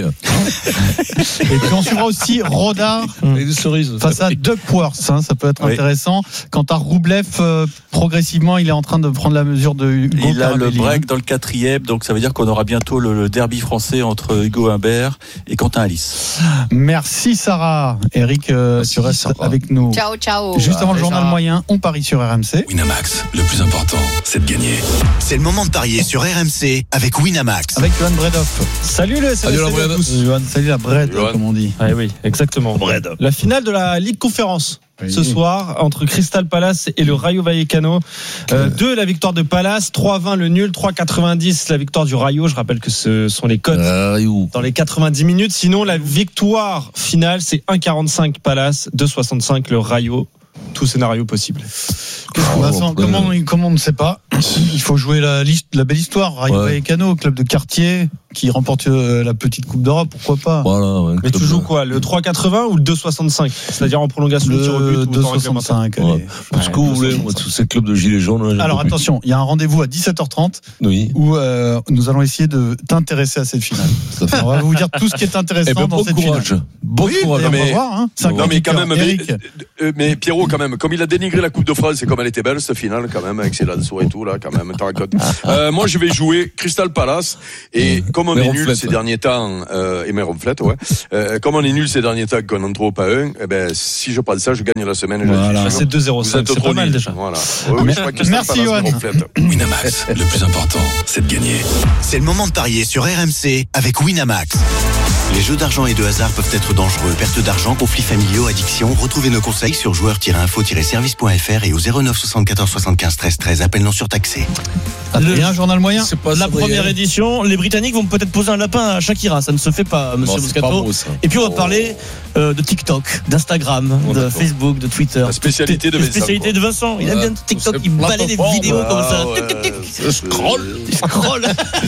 Et puis on suivra aussi Rodard Avec des cerises. face à Duckworth. Hein, ça peut être Oui. intéressant. Quant à Roublev, euh, progressivement, il est en train de prendre la mesure de Hugo Il a le Carabelli, break hein. dans le quatrième, donc ça veut dire qu'on aura bientôt le, le derby français entre Hugo Humbert et Quentin Alice. Merci Sarah. Eric, euh, Merci, tu restes Sarah. avec nous. nous. Ciao, ciao. Juste avant ah, le journal ça. moyen, on parie sur R M C. Winamax, le plus important, c'est de gagner. C'est le moment de parier sur R M C avec Winamax. Avec Johan Bredoff. Salut le Salut la Bred. Salut la Bred, comme on dit. Ah oui, exactement. Bred. La finale de la Ligue Conférence. Oui. Ce soir, entre Crystal Palace et le Rayo Vallecano. Euh, deux, la victoire de Palace, trois vingt le nul, trois quatre-vingt-dix la victoire du Rayo. Je rappelle que ce sont les cotes Rayo. Dans les quatre-vingt-dix minutes. Sinon, la victoire finale, c'est un quarante-cinq Palace, deux soixante-cinq le Rayo. Tout scénario possible. Oh, Vincent, comment, comment on ne sait pas. Il faut jouer la, la belle histoire. Rayo ouais. Vallecano, club de quartier qui remporte la petite Coupe d'Europe, pourquoi pas. Voilà, ouais, mais tu joues quoi, le trois quatre-vingts ou le deux soixante-cinq, c'est-à-dire en prolongation le tir au but, deux soixante-cinq. Ouais. Parce ouais, que vous voulez, moi, tous ces clubs de gilets jaunes. Là, alors attention, il y a un rendez-vous à dix-sept heures trente oui. où euh, nous allons essayer de t'intéresser à cette finale. On va vous dire tout ce qui est intéressant ben, dans bon cette courage. finale. Bon oui, courage. On mais, va voir. Hein. Non mais quand même, mais, euh, mais Pierrot quand même, comme il a dénigré la Coupe de France, c'est comme elle était belle cette finale quand même avec ses Lançois et tout là quand même. euh, moi je vais jouer Crystal Palace et mmh. comme on mais est nul ces ouais. derniers temps euh, et mes ronflettes ouais. Euh, comme on est nul ces derniers temps qu'on en trouve pas un, eh ben si je prends ça, je gagne la semaine. Voilà. C'est deux zéro cinq, c'est pas mal déjà. Voilà. Ouais, oui, je Merci Johan. Winamax, le plus important, c'est de gagner. C'est le moment de parier sur R M C avec Winamax. Les jeux d'argent et de hasard peuvent être dangereux. Perte d'argent, conflits familiaux, addiction. Retrouvez nos conseils sur joueurs tiret info tiret service point f r et au zéro neuf soixante-quatorze soixante-quinze treize treize. Appel non surtaxé. Le, un journal moyen. C'est pas la première réel. édition. Les Britanniques vont peut-être poser un lapin à Shakira. Ça ne se fait pas, Monsieur bon, Moscato. Beau, et puis on va oh. parler euh, de TikTok, d'Instagram, oh, de d'accord. Facebook, de Twitter. La spécialité de Vincent. La spécialité de Vincent. Il ouais. aime bien TikTok. Il balaye des vidéos ah, comme ça. Ouais. Tic, tic, tic. Il scroll. Il scroll.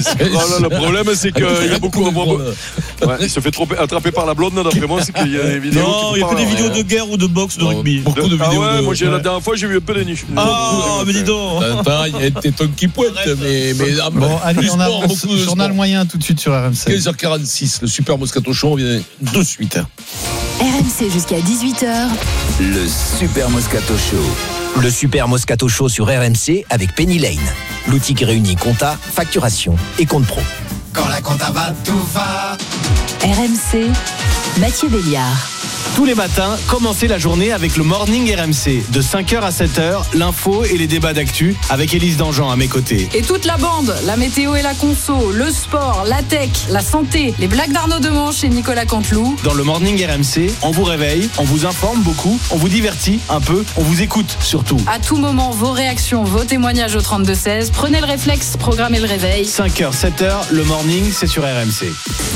Le problème, c'est qu'il y a beaucoup de. Ouais, il se fait trop attraper par la blonde. D'après moi, c'est qu'il y a des vidéos. Non, il n'y a que des vidéos de guerre ou de boxe, de rugby. Beaucoup de vidéos. Ah ouais, moi la dernière fois, j'ai vu un peu de niche. Ah, mais dis donc. Il y a des tonnes qui pointent, mais. Bon, allez, on avance. Journal moyen tout de suite sur R M C. quinze heures quarante-six, le Super Moscato Show, on vient de suite. R M C jusqu'à dix-huit heures. Le Super Moscato Show. Le Super Moscato Show sur R M C avec Penny Lane. L'outil qui réunit compta, facturation et compte pro. Quand la compta va, tout va. R M C, Mathieu Béliard. Tous les matins, commencez la journée avec le Morning R M C. De cinq heures à sept heures, l'info et les débats d'actu avec Élise Dangean à mes côtés. Et toute la bande, la météo et la conso, le sport, la tech, la santé, les blagues d'Arnaud Demanche et Nicolas Canteloup. Dans le Morning R M C, on vous réveille, on vous informe beaucoup, on vous divertit un peu, on vous écoute surtout. À tout moment, vos réactions, vos témoignages au trente-deux seize. Prenez le réflexe, programmez le réveil. cinq heures, sept heures, le Morning, c'est sur R M C.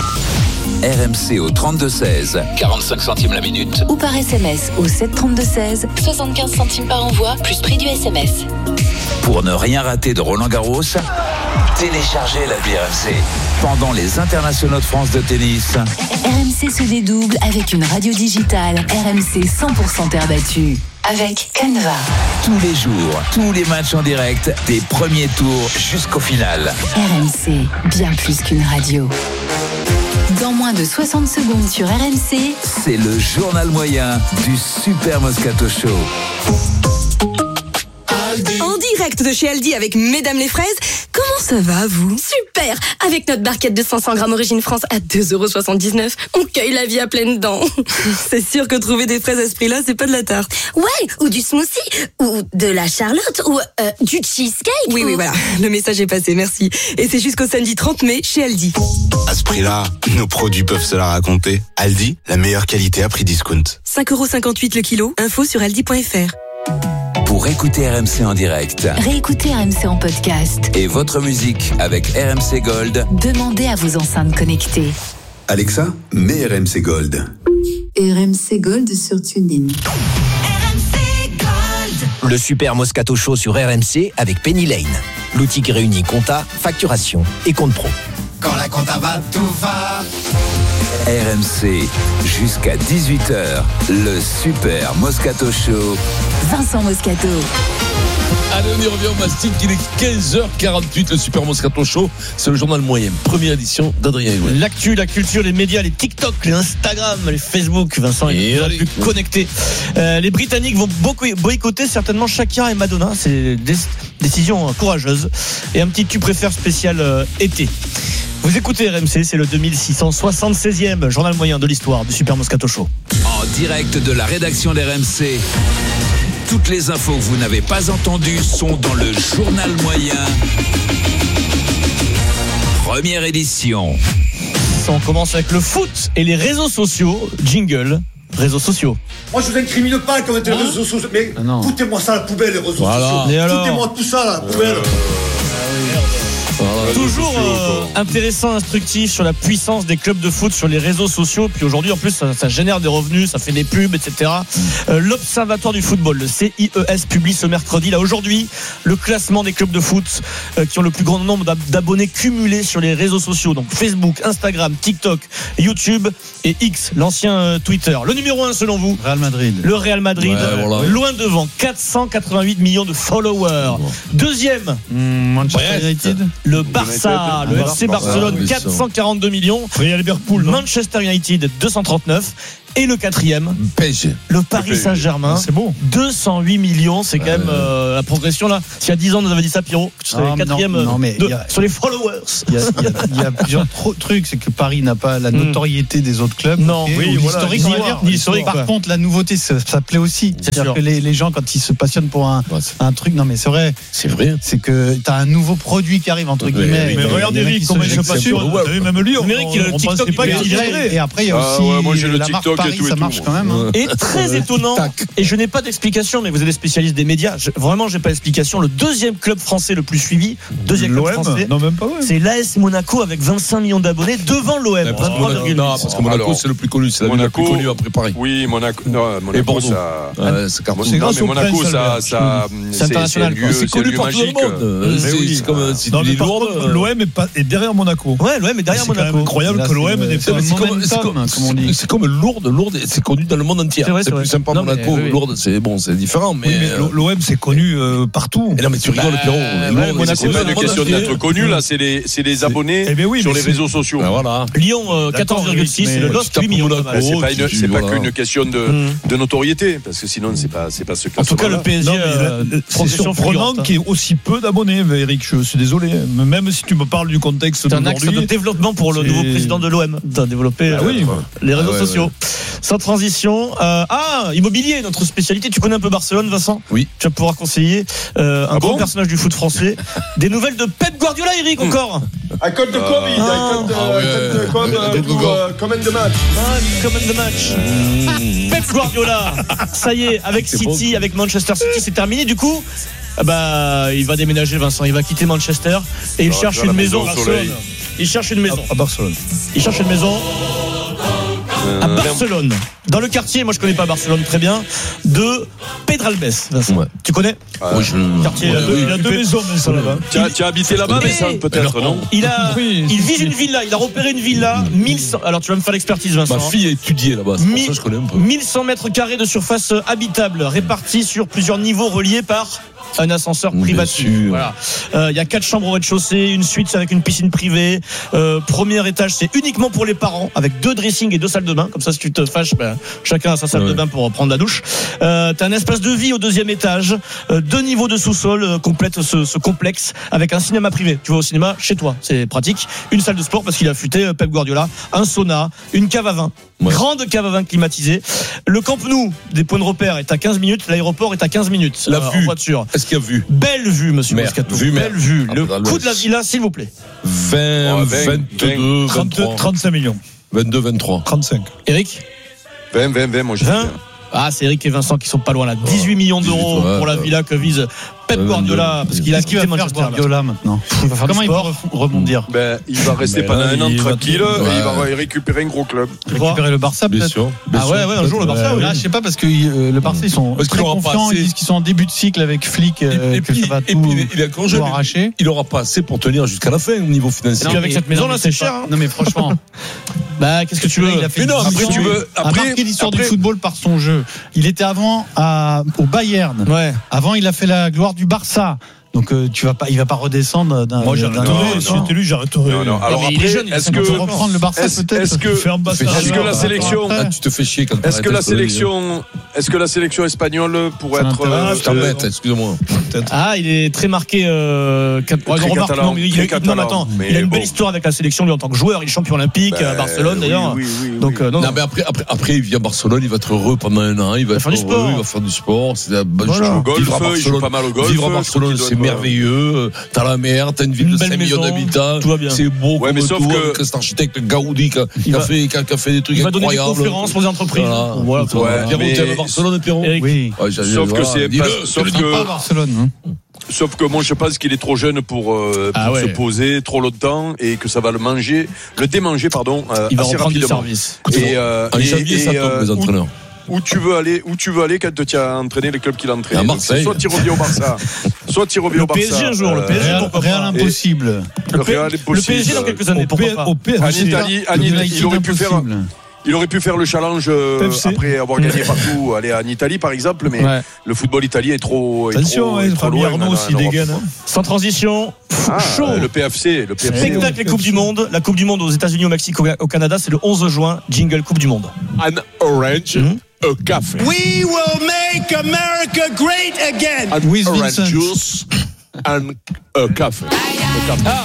R M C au trente-deux seize, quarante-cinq centimes la minute. Ou par S M S au sept trente-deux seize, soixante-quinze centimes par envoi, plus prix du S M S. Pour ne rien rater de Roland Garros, téléchargez l'appli R M C. Pendant les internationaux de France de tennis, R M C se dédouble avec une radio digitale R M C cent pour cent terre battue. Avec Canva. Tous les jours, tous les matchs en direct, des premiers tours jusqu'au final. R M C, bien plus qu'une radio. Dans moins de soixante secondes sur R M C, c'est le journal moyen du Super Moscato Show. En direct de chez Aldi avec Mesdames les fraises. Comment ça va, vous? Super! Avec notre barquette de cinq cents grammes Origine France à deux euros soixante-dix-neuf, on cueille la vie à pleines dents. C'est sûr que trouver des fraises à ce prix-là, c'est pas de la tarte. Ouais, ou du smoothie, ou de la charlotte, ou euh, du cheesecake. Oui, ou... oui, voilà. Le message est passé, merci. Et c'est jusqu'au samedi trente mai chez Aldi. À ce prix-là, nos produits peuvent se la raconter. Aldi, la meilleure qualité à prix discount. cinq euros cinquante-huit le kilo. Info sur aldi point f r. Pour écouter R M C en direct, réécoutez R M C en podcast et votre musique avec R M C Gold, demandez à vos enceintes connectées. Alexa, mets R M C Gold. R M C Gold sur TuneIn. Le Super Moscato Show sur R M C avec Penny Lane. L'outil qui réunit compta, facturation et compte pro. Quand la compta va, tout va. R M C, jusqu'à dix-huit heures, le Super Moscato Show. Vincent Moscato. Allez, on y revient au mastic, il est quinze heures quarante-huit, le Super Moscato Show, c'est le journal moyen, première édition d'Adrien Houet. L'actu, la culture, les médias, les TikTok, les Instagram, les Facebook, Vincent est de plus plus connecté. Euh, les Britanniques vont beaucoup boycotter certainement Shakira et Madonna, c'est des décision courageuse. Et un petit tu préfères spécial euh, été. Vous écoutez R M C, c'est le deux mille six cent soixante-seizième journal moyen de l'histoire du Super Moscato Show. En direct de la rédaction d'R M C. Toutes les infos que vous n'avez pas entendues sont dans le journal moyen. Première édition. On commence avec le foot et les réseaux sociaux. Jingle, réseaux sociaux. Moi, je vous incrimine pas comme les réseaux sociaux, mais ah foutez-moi ça à la poubelle, les réseaux voilà. sociaux. Foutez-moi tout ça à la poubelle. Euh... Voilà, toujours euh, intéressant, instructif sur la puissance des clubs de foot sur les réseaux sociaux. Puis aujourd'hui, en plus, ça, ça génère des revenus, ça fait des pubs, et cetera. Euh, L'Observatoire du football, le C I E S, publie ce mercredi, là aujourd'hui, le classement des clubs de foot euh, qui ont le plus grand nombre d'abonnés cumulés sur les réseaux sociaux. Donc Facebook, Instagram, TikTok, YouTube et X, l'ancien euh, Twitter. Le numéro un selon vous? Real Madrid. Le Real Madrid, ouais, voilà. Loin devant, quatre cent quatre-vingt-huit millions de followers. Deuxième, mmh, Manchester United. Le Barça, le F C Barcelone, quatre cent quarante-deux millions. Liverpool, Manchester United, deux cent trente-neuf. Et le quatrième, P S G. Le Paris Saint-Germain, c'est beau. deux cent huit millions, c'est quand même euh, la progression là. S'il y a dix ans, on nous avait dit ça, Pierrot, que tu serais quatrième non, non, mais de, a, sur les followers. Il y a, il y a, il y a plusieurs trucs, c'est que Paris n'a pas la notoriété mm. des autres clubs. Non, okay, oui, voilà, l'historique, on va dire. L'historique, par contre, la nouveauté, ça, ça plaît aussi. C'est C'est-à-dire sûr. que les, les gens, quand ils se passionnent pour un, ouais, un truc, non mais c'est vrai. C'est vrai. C'est que t'as un nouveau produit qui arrive entre guillemets. Mais regarde Eric, comment il se passionne. Même lui, on ne pensait pas qu'il irait. Et après, il y a aussi la marque Paris, ça marche quand même. Et très étonnant, et je n'ai pas d'explication, mais vous êtes des spécialistes des médias, je, vraiment j'ai pas d'explication, le deuxième club français le plus suivi, deuxième club français, non, même pas, ouais. c'est l'A S Monaco avec vingt-cinq millions d'abonnés devant l'O M. vingt-trois virgule huit. Non, parce que Monaco c'est le plus connu, c'est la ville la plus connue après Paris. Oui, Monaco, non, Monaco ça, ouais, c'est c'est grâce au Monaco, ça, ça, c'est international, c'est connu par tout le monde. C'est comme si tu dis lourd. L'O M est derrière Monaco. Ouais, l'O M est derrière Monaco. C'est incroyable que l'O M n'ait pas de c'est comme Lourdes, Lourdes, c'est connu dans le monde entier. C'est plus sympa Monaco, Lourdes, c'est bon, c'est différent, mais l'O M c'est connu partout. Non, mais tu rigoles, Pierrot. C'est pas une question d'être connu là, c'est les c'est les abonnés sur les réseaux sociaux. Voilà. Lyon quatorze virgule six, c'est le Lost huit millions. C'est pas une, c'est pas qu'une question de de notoriété, parce que sinon c'est pas c'est pas ce cas. En tout cas, le P S G, c'est surprenant qu'il y ait aussi peu d'abonnés, Eric. Je suis désolé, même si tu me parles du contexte d'aujourd'hui. C'est un axe de développement pour le nouveau président de l'O M, de développer les réseaux sociaux. Sans transition, ah, immobilier, notre spécialité. Tu connais un peu Barcelone, Vincent? Oui. Tu vas pouvoir conseiller euh, un ah grand bon personnage du foot français. Des nouvelles de Pep Guardiola, Eric, mmh. encore. À code de Covid, à code de comment de match. Comment de match. Mmh. Pep Guardiola, ça y est, avec c'est City, bon. Avec Manchester City, c'est terminé. Du coup, bah, il va déménager, Vincent. Il va quitter Manchester et il cherche une maison à Barcelone. Il cherche une maison à Barcelone. Il cherche une maison. À Barcelone, dans le quartier, moi je connais pas Barcelone très bien, de Pedralbes. Ouais. Tu connais? Ah, ouais, je... quartier, ouais, il, a, il a deux maisons, mais ça là-bas. Tu as, tu as habité là-bas, mais ça peut-être non. Il a, oui, il vise une villa. Il a repéré une villa. mille cent Alors tu vas me faire l'expertise, Vincent. Ma fille a étudié là-bas. mille ça je connais un peu. mille cent mètres carrés de surface habitable, répartis sur plusieurs niveaux, reliés par un ascenseur privatif. Voilà. Euh, il y a quatre chambres au rez-de-chaussée, une suite avec une piscine privée. Euh, premier étage, c'est uniquement pour les parents, avec deux dressings et deux salles de bain. Comme ça, si tu te fâches, ben, chacun a sa salle ouais. de bain pour prendre la douche. Euh, t'as un espace de vie au deuxième étage, euh, deux niveaux de sous-sol euh, complètent ce, ce complexe, avec un cinéma privé. Tu vas au cinéma chez toi, c'est pratique. Une salle de sport parce qu'il a affûté euh, Pep Guardiola, un sauna, une cave à vin. Ouais. Grande cave à vin climatisée. Le Camp Nou, des points de repère, est à quinze minutes. L'aéroport est à quinze minutes. La euh, vue. En voiture. Est-ce qu'il y a vue? Belle vue, monsieur Mer. Moscato. Vue, Belle vue. Le coût de la villa, s'il vous plaît. vingt, vingt-deux, vingt-trois. trente-cinq millions. vingt-deux, vingt-trois. trente-cinq. Eric? vingt, vingt, vingt, moi je dis. Ah, c'est Eric et Vincent qui sont pas loin là. dix-huit millions d'euros pour la villa que vise Pep Guardiola, parce qu'il a quitté Manchester Guardiola maintenant. Il va faire Comment il va rebondir? Ben, il va rester pendant un an tranquille et il va récupérer un gros club. Récupérer le Barça peut-être. Ah ouais, ouais, un jour le Barça. Là, je sais pas parce que le Barça ils sont très confiants, ils disent qu'ils sont en début de cycle avec Flick, que ça va tout arracher. Il aura pas assez pour tenir jusqu'à la fin au niveau financier. Avec cette maison là, c'est cher. Non mais franchement. Bah, qu'est-ce que tu veux? Il a fait non, après tu veux a marqué l'histoire du football par son jeu. Il était avant à, au Bayern. Ouais. Avant, il a fait la gloire du Barça. Donc euh, tu vas pas, il va pas redescendre d'un. Moi j'arrêterais. Si j'étais lui, j'arrêterais. Alors après, est-ce que reprendre le Barça peut-être Est-ce que est-ce que la sélection tu te fais chier quand Est-ce que la sélection est-ce que la sélection espagnole pourrait être je t'embête, excuse-moi. Ah, il est très marqué euh, catalan, il a une belle histoire avec la sélection lui en tant que joueur, il est champion olympique à Barcelone d'ailleurs. Donc non mais après après après il vient à Barcelone, il va être heureux pendant un an, il va faire du sport, il va faire du sport, c'est il joue pas mal au golf. Vivre à Barcelone, c'est merveilleux. T'as la mer, t'as une ville de cinq millions d'habitants. C'est beau comme tout. Que cet architecte Gaudi qui a fait qui a fait des trucs incroyables. Il va donner des conférences pour les entreprises. Voilà. Pierrot, t'es à Barcelone, Pierrot. Oui. Sauf que c'est sauf que Barcelone. Sauf que moi je pense qu'il est trop jeune pour, euh, pour ah ouais. se poser trop longtemps et que ça va le manger, le démanger pardon. Euh, il va assez reprendre rapidement. du service. Et, euh, en janvier ça tombe les entraîneurs. Où tu veux aller, où tu veux aller quand tu as entraîné les clubs qu'il a entraîné. À Marseille. Soit tu reviens au Barça, soit tu reviens au Barça. Le P S G un jour, le P S G euh, pourquoi Real impossible. Le Real impossible. Le P S G dans quelques années, pourquoi pas. En Italie, il aurait pu faire. Il aurait pu faire le challenge euh, après avoir gagné partout, aller en Italie par exemple, mais ouais. le football italien est trop, est Attention, trop, ouais, est trop loin. Arnaud aussi dégaine. Hein. Sans transition, ah, chaud. Le P F C, le P F C. Spectacle et Coupe du Monde. La Coupe du Monde aux États-Unis, au Mexique, au Canada, c'est le onze juin. Jingle Coupe du Monde. An orange, mm-hmm. a café. We will make America great again. An With orange Vincent. Juice and a café. Ah,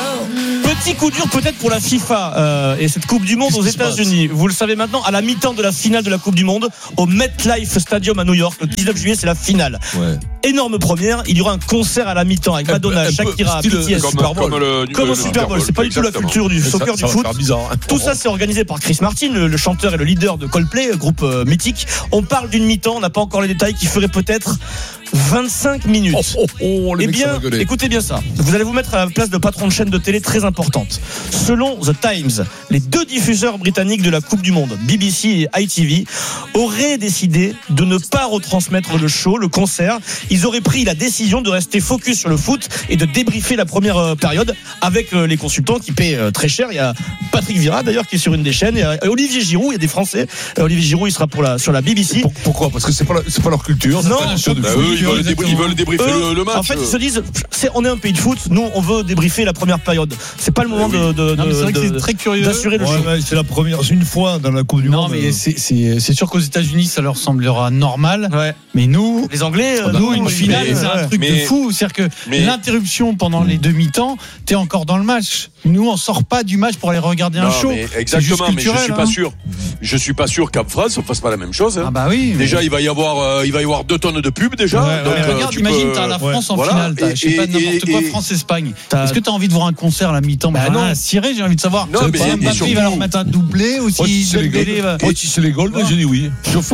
petit coup dur peut-être pour la FIFA euh, et cette Coupe du Monde aux États-Unis. Vous le savez maintenant, à la mi-temps de la finale de la Coupe du Monde au MetLife Stadium à New York, le dix-neuf juillet, c'est la finale. Ouais. Énorme première, il y aura un concert à la mi-temps avec Madonna, un Shakira, B T S, comme, Super Bowl. Comme, le, comme le, au Super Bowl. C'est pas du tout la culture du soccer, ça, du foot. Bizarre, hein. Tout ça, c'est organisé par Chris Martin, le, le chanteur et le leader de Coldplay, groupe euh, mythique. On parle d'une mi-temps, on n'a pas encore les détails, qui ferait peut-être vingt-cinq minutes. Oh, oh, oh, eh bien, écoutez bien ça. Vous allez vous mettre à la place de patron de chaîne de télé très importante. Selon The Times, les deux diffuseurs britanniques de la Coupe du Monde, B B C et I T V, auraient décidé de ne pas retransmettre le show, le concert. Ils auraient pris la décision de rester focus sur le foot et de débriefer la première période avec les consultants qui paient très cher. Il y a Patrick Vieira d'ailleurs qui est sur une des chaînes, et Olivier Giroud, il y a des Français. Olivier Giroud, il sera pour la, sur la B B C. Pourquoi ? Parce que c'est pas, la, c'est pas leur culture. Non, pas bah eux, ils, veulent débr- ils veulent débriefer eux, le, le match. En fait, ils se disent, c'est, on est un pays de foot, nous, on veut débriefer la première période. C'est pas le moment oui. de, de, non, mais c'est vrai de, que c'est très curieux d'assurer le ouais, show. Ouais, c'est la première, c'est une fois dans la Coupe du non, Monde. Non, mais c'est, c'est, c'est sûr qu'aux États-Unis, ça leur semblera normal. Ouais. Mais nous, les Anglais, nous, non, une finale, mais, c'est un truc mais, de fou. C'est-à-dire que mais, l'interruption pendant les demi-temps, t'es encore dans le match. Nous, on sort pas du match pour aller regarder non, un show. Mais exactement, mais je suis hein. pas sûr. Je suis pas sûr qu'à France on fasse pas la même chose. Hein. Ah bah oui. Déjà, mais... il va y avoir, euh, il va y avoir deux tonnes de pub déjà. Ouais, donc, ouais, regarde, imagine, peux... t'as la France ouais. en voilà. finale, t'as, et, je sais pas, n'importe et, quoi, et, France-Espagne. T'as... Est-ce que t'as envie de voir un concert à la mi-temps? Bah non, Cyril, j'ai envie de savoir. Non, mais Mbappé surtout... va leur mettre un doublé ou si Dembélé va. Moi, si c'est les goals, j'ai dit oui.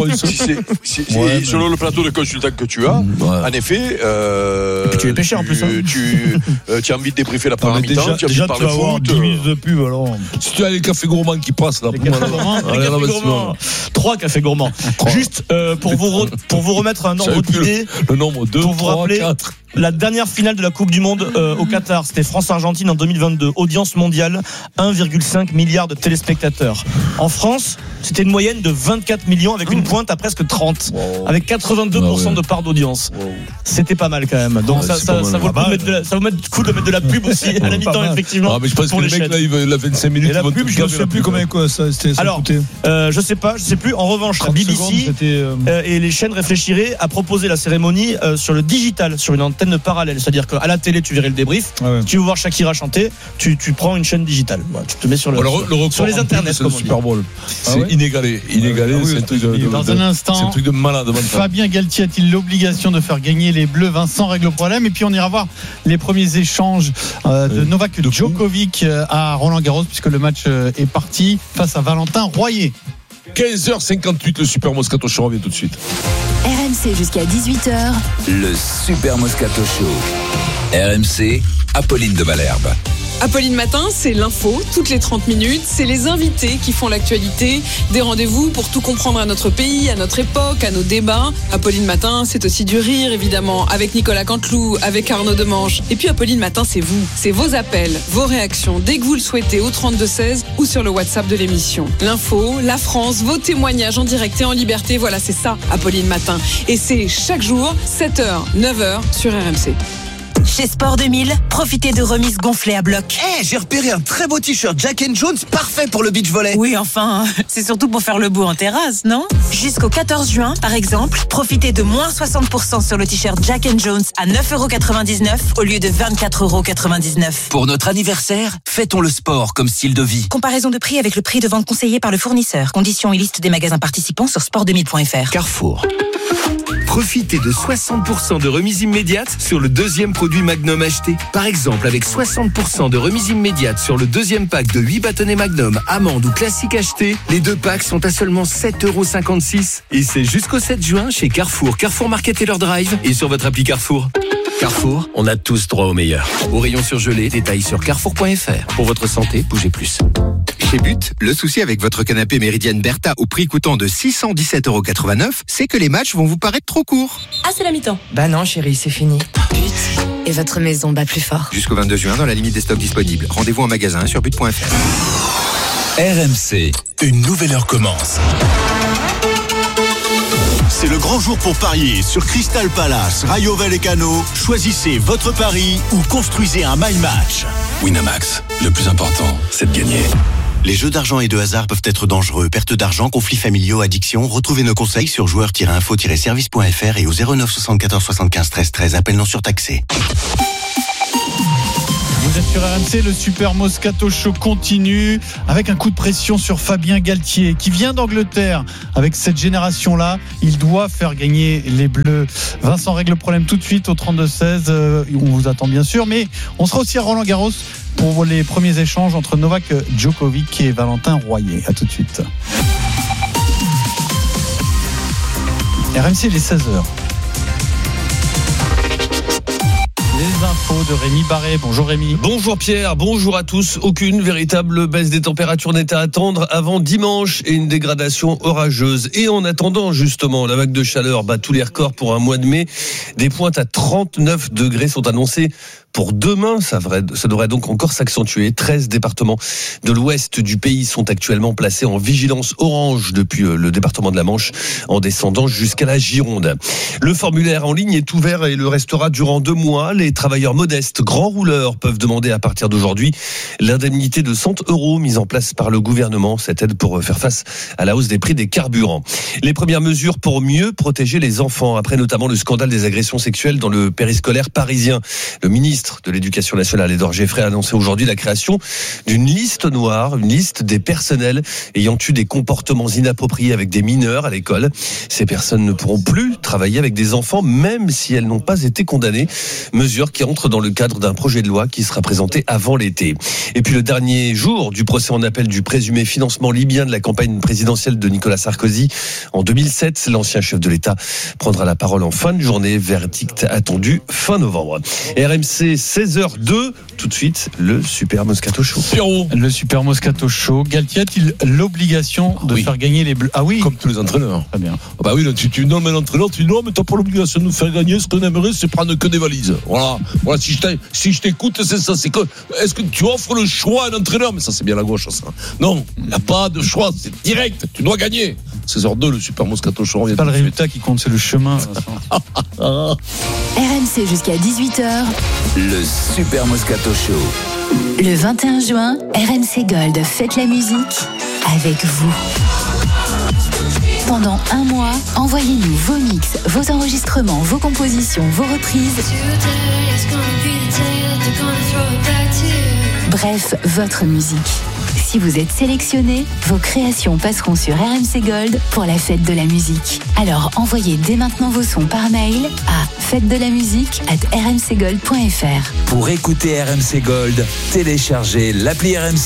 Selon le plateau de consultant que tu as, en effet. Tu es pêché en plus. Tu as envie de débriefer la première mi-temps, tu as envie de parler foot. dix minutes de pub alors. Si tu as les cafés gourmands qui passent là. Trois cafés gourmands. Juste pour vous pour vous remettre un ordre d'idée. Le nombre deux, pour vous rappeler la dernière finale de la Coupe du Monde euh, au Qatar, c'était France-Argentine en deux mille vingt-deux. Audience mondiale, un virgule cinq milliard de téléspectateurs. En France, c'était une moyenne de vingt-quatre millions avec une pointe à presque trente, wow. avec quatre-vingt-deux pour cent ah ouais. de part d'audience. Wow. C'était pas mal quand même. Donc ouais, ça, ça, ça, vaut le coup de mettre de la, ça vaut mettre le coup de mettre de la pub aussi à la mi-temps effectivement. Ah, mais je pense que les, les mecs là, ils veulent la vingt-cinq minutes. Et la pub, je ne sais plus combien quoi ça, c'était, ça Alors, euh, je sais pas, je sais plus. En revanche, la B B C euh... Euh, et les chaînes réfléchiraient à proposer la cérémonie euh, sur le digital, sur une antenne parallèle. C'est-à-dire qu'à la télé, tu verrais le débrief. Ah ouais. Tu veux voir Shakira chanter, tu, tu prends une chaîne digitale. Voilà, tu te mets sur, le, bon, le, le sur les internets. C'est le Super Bowl. Ah c'est ouais inégalé. Inégalé. Ah oui, c'est, un truc de, de, dans de, un instant, c'est un truc de malade. Fabien Galtier a-t-il l'obligation de faire gagner les Bleus? Vincent règle le problème. Et puis on ira voir les premiers échanges euh, de Novak de Djokovic à Roland-Garros, puisque le match est parti face à Valentin Royer. quinze heures cinquante-huit, le Super Moscato Show revient tout de suite. R M C jusqu'à dix-huit heures. Le Super Moscato Show. R M C, Apolline de Malherbe. Apolline Matin, c'est l'info, toutes les trente minutes, c'est les invités qui font l'actualité, des rendez-vous pour tout comprendre à notre pays, à notre époque, à nos débats. Apolline Matin, c'est aussi du rire évidemment, avec Nicolas Canteloup, avec Arnaud Demange. Et puis Apolline Matin, c'est vous, c'est vos appels, vos réactions, dès que vous le souhaitez au trente-deux seize ou sur le WhatsApp de l'émission. L'info, la France, vos témoignages en direct et en liberté, voilà c'est ça Apolline Matin. Et c'est chaque jour, sept heures, neuf heures sur R M C. Chez Sport deux mille, profitez de remises gonflées à bloc. Eh, hey, j'ai repéré un très beau t-shirt Jack and Jones, parfait pour le beach volley. Oui, enfin, c'est surtout pour faire le beau en terrasse, non? Jusqu'au quatorze juin, par exemple, profitez de moins soixante pour cent sur le t-shirt Jack and Jones à neuf euros quatre-vingt-dix-neuf au lieu de vingt-quatre euros quatre-vingt-dix-neuf. Pour notre anniversaire, fêtons le sport comme style de vie. Comparaison de prix avec le prix de vente conseillé par le fournisseur. Conditions et liste des magasins participants sur sport deux mille point f r. Carrefour. Profitez de soixante pour cent de remise immédiate sur le deuxième produit Magnum acheté. Par exemple, avec soixante pour cent de remise immédiate sur le deuxième pack de huit bâtonnets Magnum, amande ou classique acheté, les deux packs sont à seulement sept euros cinquante-six. Et c'est jusqu'au sept juin chez Carrefour, Carrefour Market et leur drive et sur votre appli Carrefour. Carrefour, on a tous droit au meilleur. Au rayon surgelé, détails sur carrefour point f r. Pour votre santé, bougez plus. Chez But, le souci avec votre canapé Méridienne Bertha au prix coûtant de six cent dix-sept euros quatre-vingt-neuf, c'est que les matchs vont vous paraître trop courts. Ah, c'est la mi-temps. Bah non, chérie, c'est fini. But. Et votre maison bat plus fort. Jusqu'au vingt-deux juin, dans la limite des stocks disponibles. Rendez-vous en magasin sur but point f r. R M C, une nouvelle heure commence. C'est le grand jour pour parier sur Crystal Palace, Rayo Vallecano. Choisissez votre pari ou construisez un my match. Winamax, le plus important, c'est de gagner. Les jeux d'argent et de hasard peuvent être dangereux. Perte d'argent, conflits familiaux, addiction. Retrouvez nos conseils sur joueurs tiret info tiret service point f r et au zéro neuf soixante-quatorze soixante-quinze treize treize. Appel non surtaxé. Vous êtes sur R M C, le Super Moscato Show continue avec un coup de pression sur Fabien Galtier qui vient d'Angleterre avec cette génération-là. Il doit faire gagner les Bleus. Vincent règle le problème tout de suite au trente-deux seize. Euh, on vous attend bien sûr, mais on sera aussi à Roland-Garros pour les premiers échanges entre Novak Djokovic et Valentin Royer. À tout de suite. R M C, les seize heures. Les infos de Rémi Barré. Bonjour Rémi. Bonjour Pierre, bonjour à tous. Aucune véritable baisse des températures n'est à attendre avant dimanche et une dégradation orageuse. Et en attendant justement la vague de chaleur bat tous les records pour un mois de mai. Des pointes à trente-neuf degrés sont annoncées pour demain. Ça, devrait, ça devrait donc encore s'accentuer. treize départements de l'ouest du pays sont actuellement placés en vigilance orange depuis le département de la Manche en descendant jusqu'à la Gironde. Le formulaire en ligne est ouvert et le restera durant deux mois. Les travailleurs modestes, grands rouleurs, peuvent demander à partir d'aujourd'hui l'indemnité de cent euros mise en place par le gouvernement. Cette aide pour faire face à la hausse des prix des carburants. Les premières mesures pour mieux protéger les enfants après notamment le scandale des agressions sexuelles dans le périscolaire parisien. Le ministre de l'Éducation nationale, Édouard Geoffrey, a annoncé aujourd'hui la création d'une liste noire, une liste des personnels ayant eu des comportements inappropriés avec des mineurs à l'école. Ces personnes ne pourront plus travailler avec des enfants, même si elles n'ont pas été condamnées. Mesure qui entre dans le cadre d'un projet de loi qui sera présenté avant l'été. Et puis le dernier jour du procès en appel du présumé financement libyen de la campagne présidentielle de Nicolas Sarkozy en deux mille sept, l'ancien chef de l'État prendra la parole en fin de journée. Verdict attendu fin novembre. R M C seize heures deux, tout de suite le Super Moscato Show. Pierrot. Le Super Moscato Show. Galtier a-t-il l'obligation de oui. faire gagner les Bleus? Ah oui. Comme tous les entraîneurs. Très bien. Oh bah oui, là, tu, tu nommes un entraîneur, tu dis non, mais t'as pas l'obligation de nous faire gagner. Ce qu'on aimerait, c'est prendre que des valises. Voilà. Voilà, si je, si je t'écoute, c'est ça. C'est que, est-ce que tu offres le choix à un entraîneur? Mais ça, c'est bien la gauche, ça. Non, il n'y a pas de choix. C'est direct. Tu dois gagner. seize heures deux, le Super Moscato Show. C'est pas le résultat qui compte, c'est le chemin. R M C jusqu'à dix-huit heures. Le Super Moscato Show. Le vingt et un juin, R M C Gold fête la musique avec vous. Pendant un mois, envoyez-nous vos mix, vos enregistrements, vos compositions, vos reprises. Bref, votre musique. Si vous êtes sélectionné, vos créations passeront sur R M C Gold pour la fête de la musique. Alors envoyez dès maintenant vos sons par mail à fête de la musique arobase r m c gold point f r. Pour écouter R M C Gold, téléchargez l'appli R M C.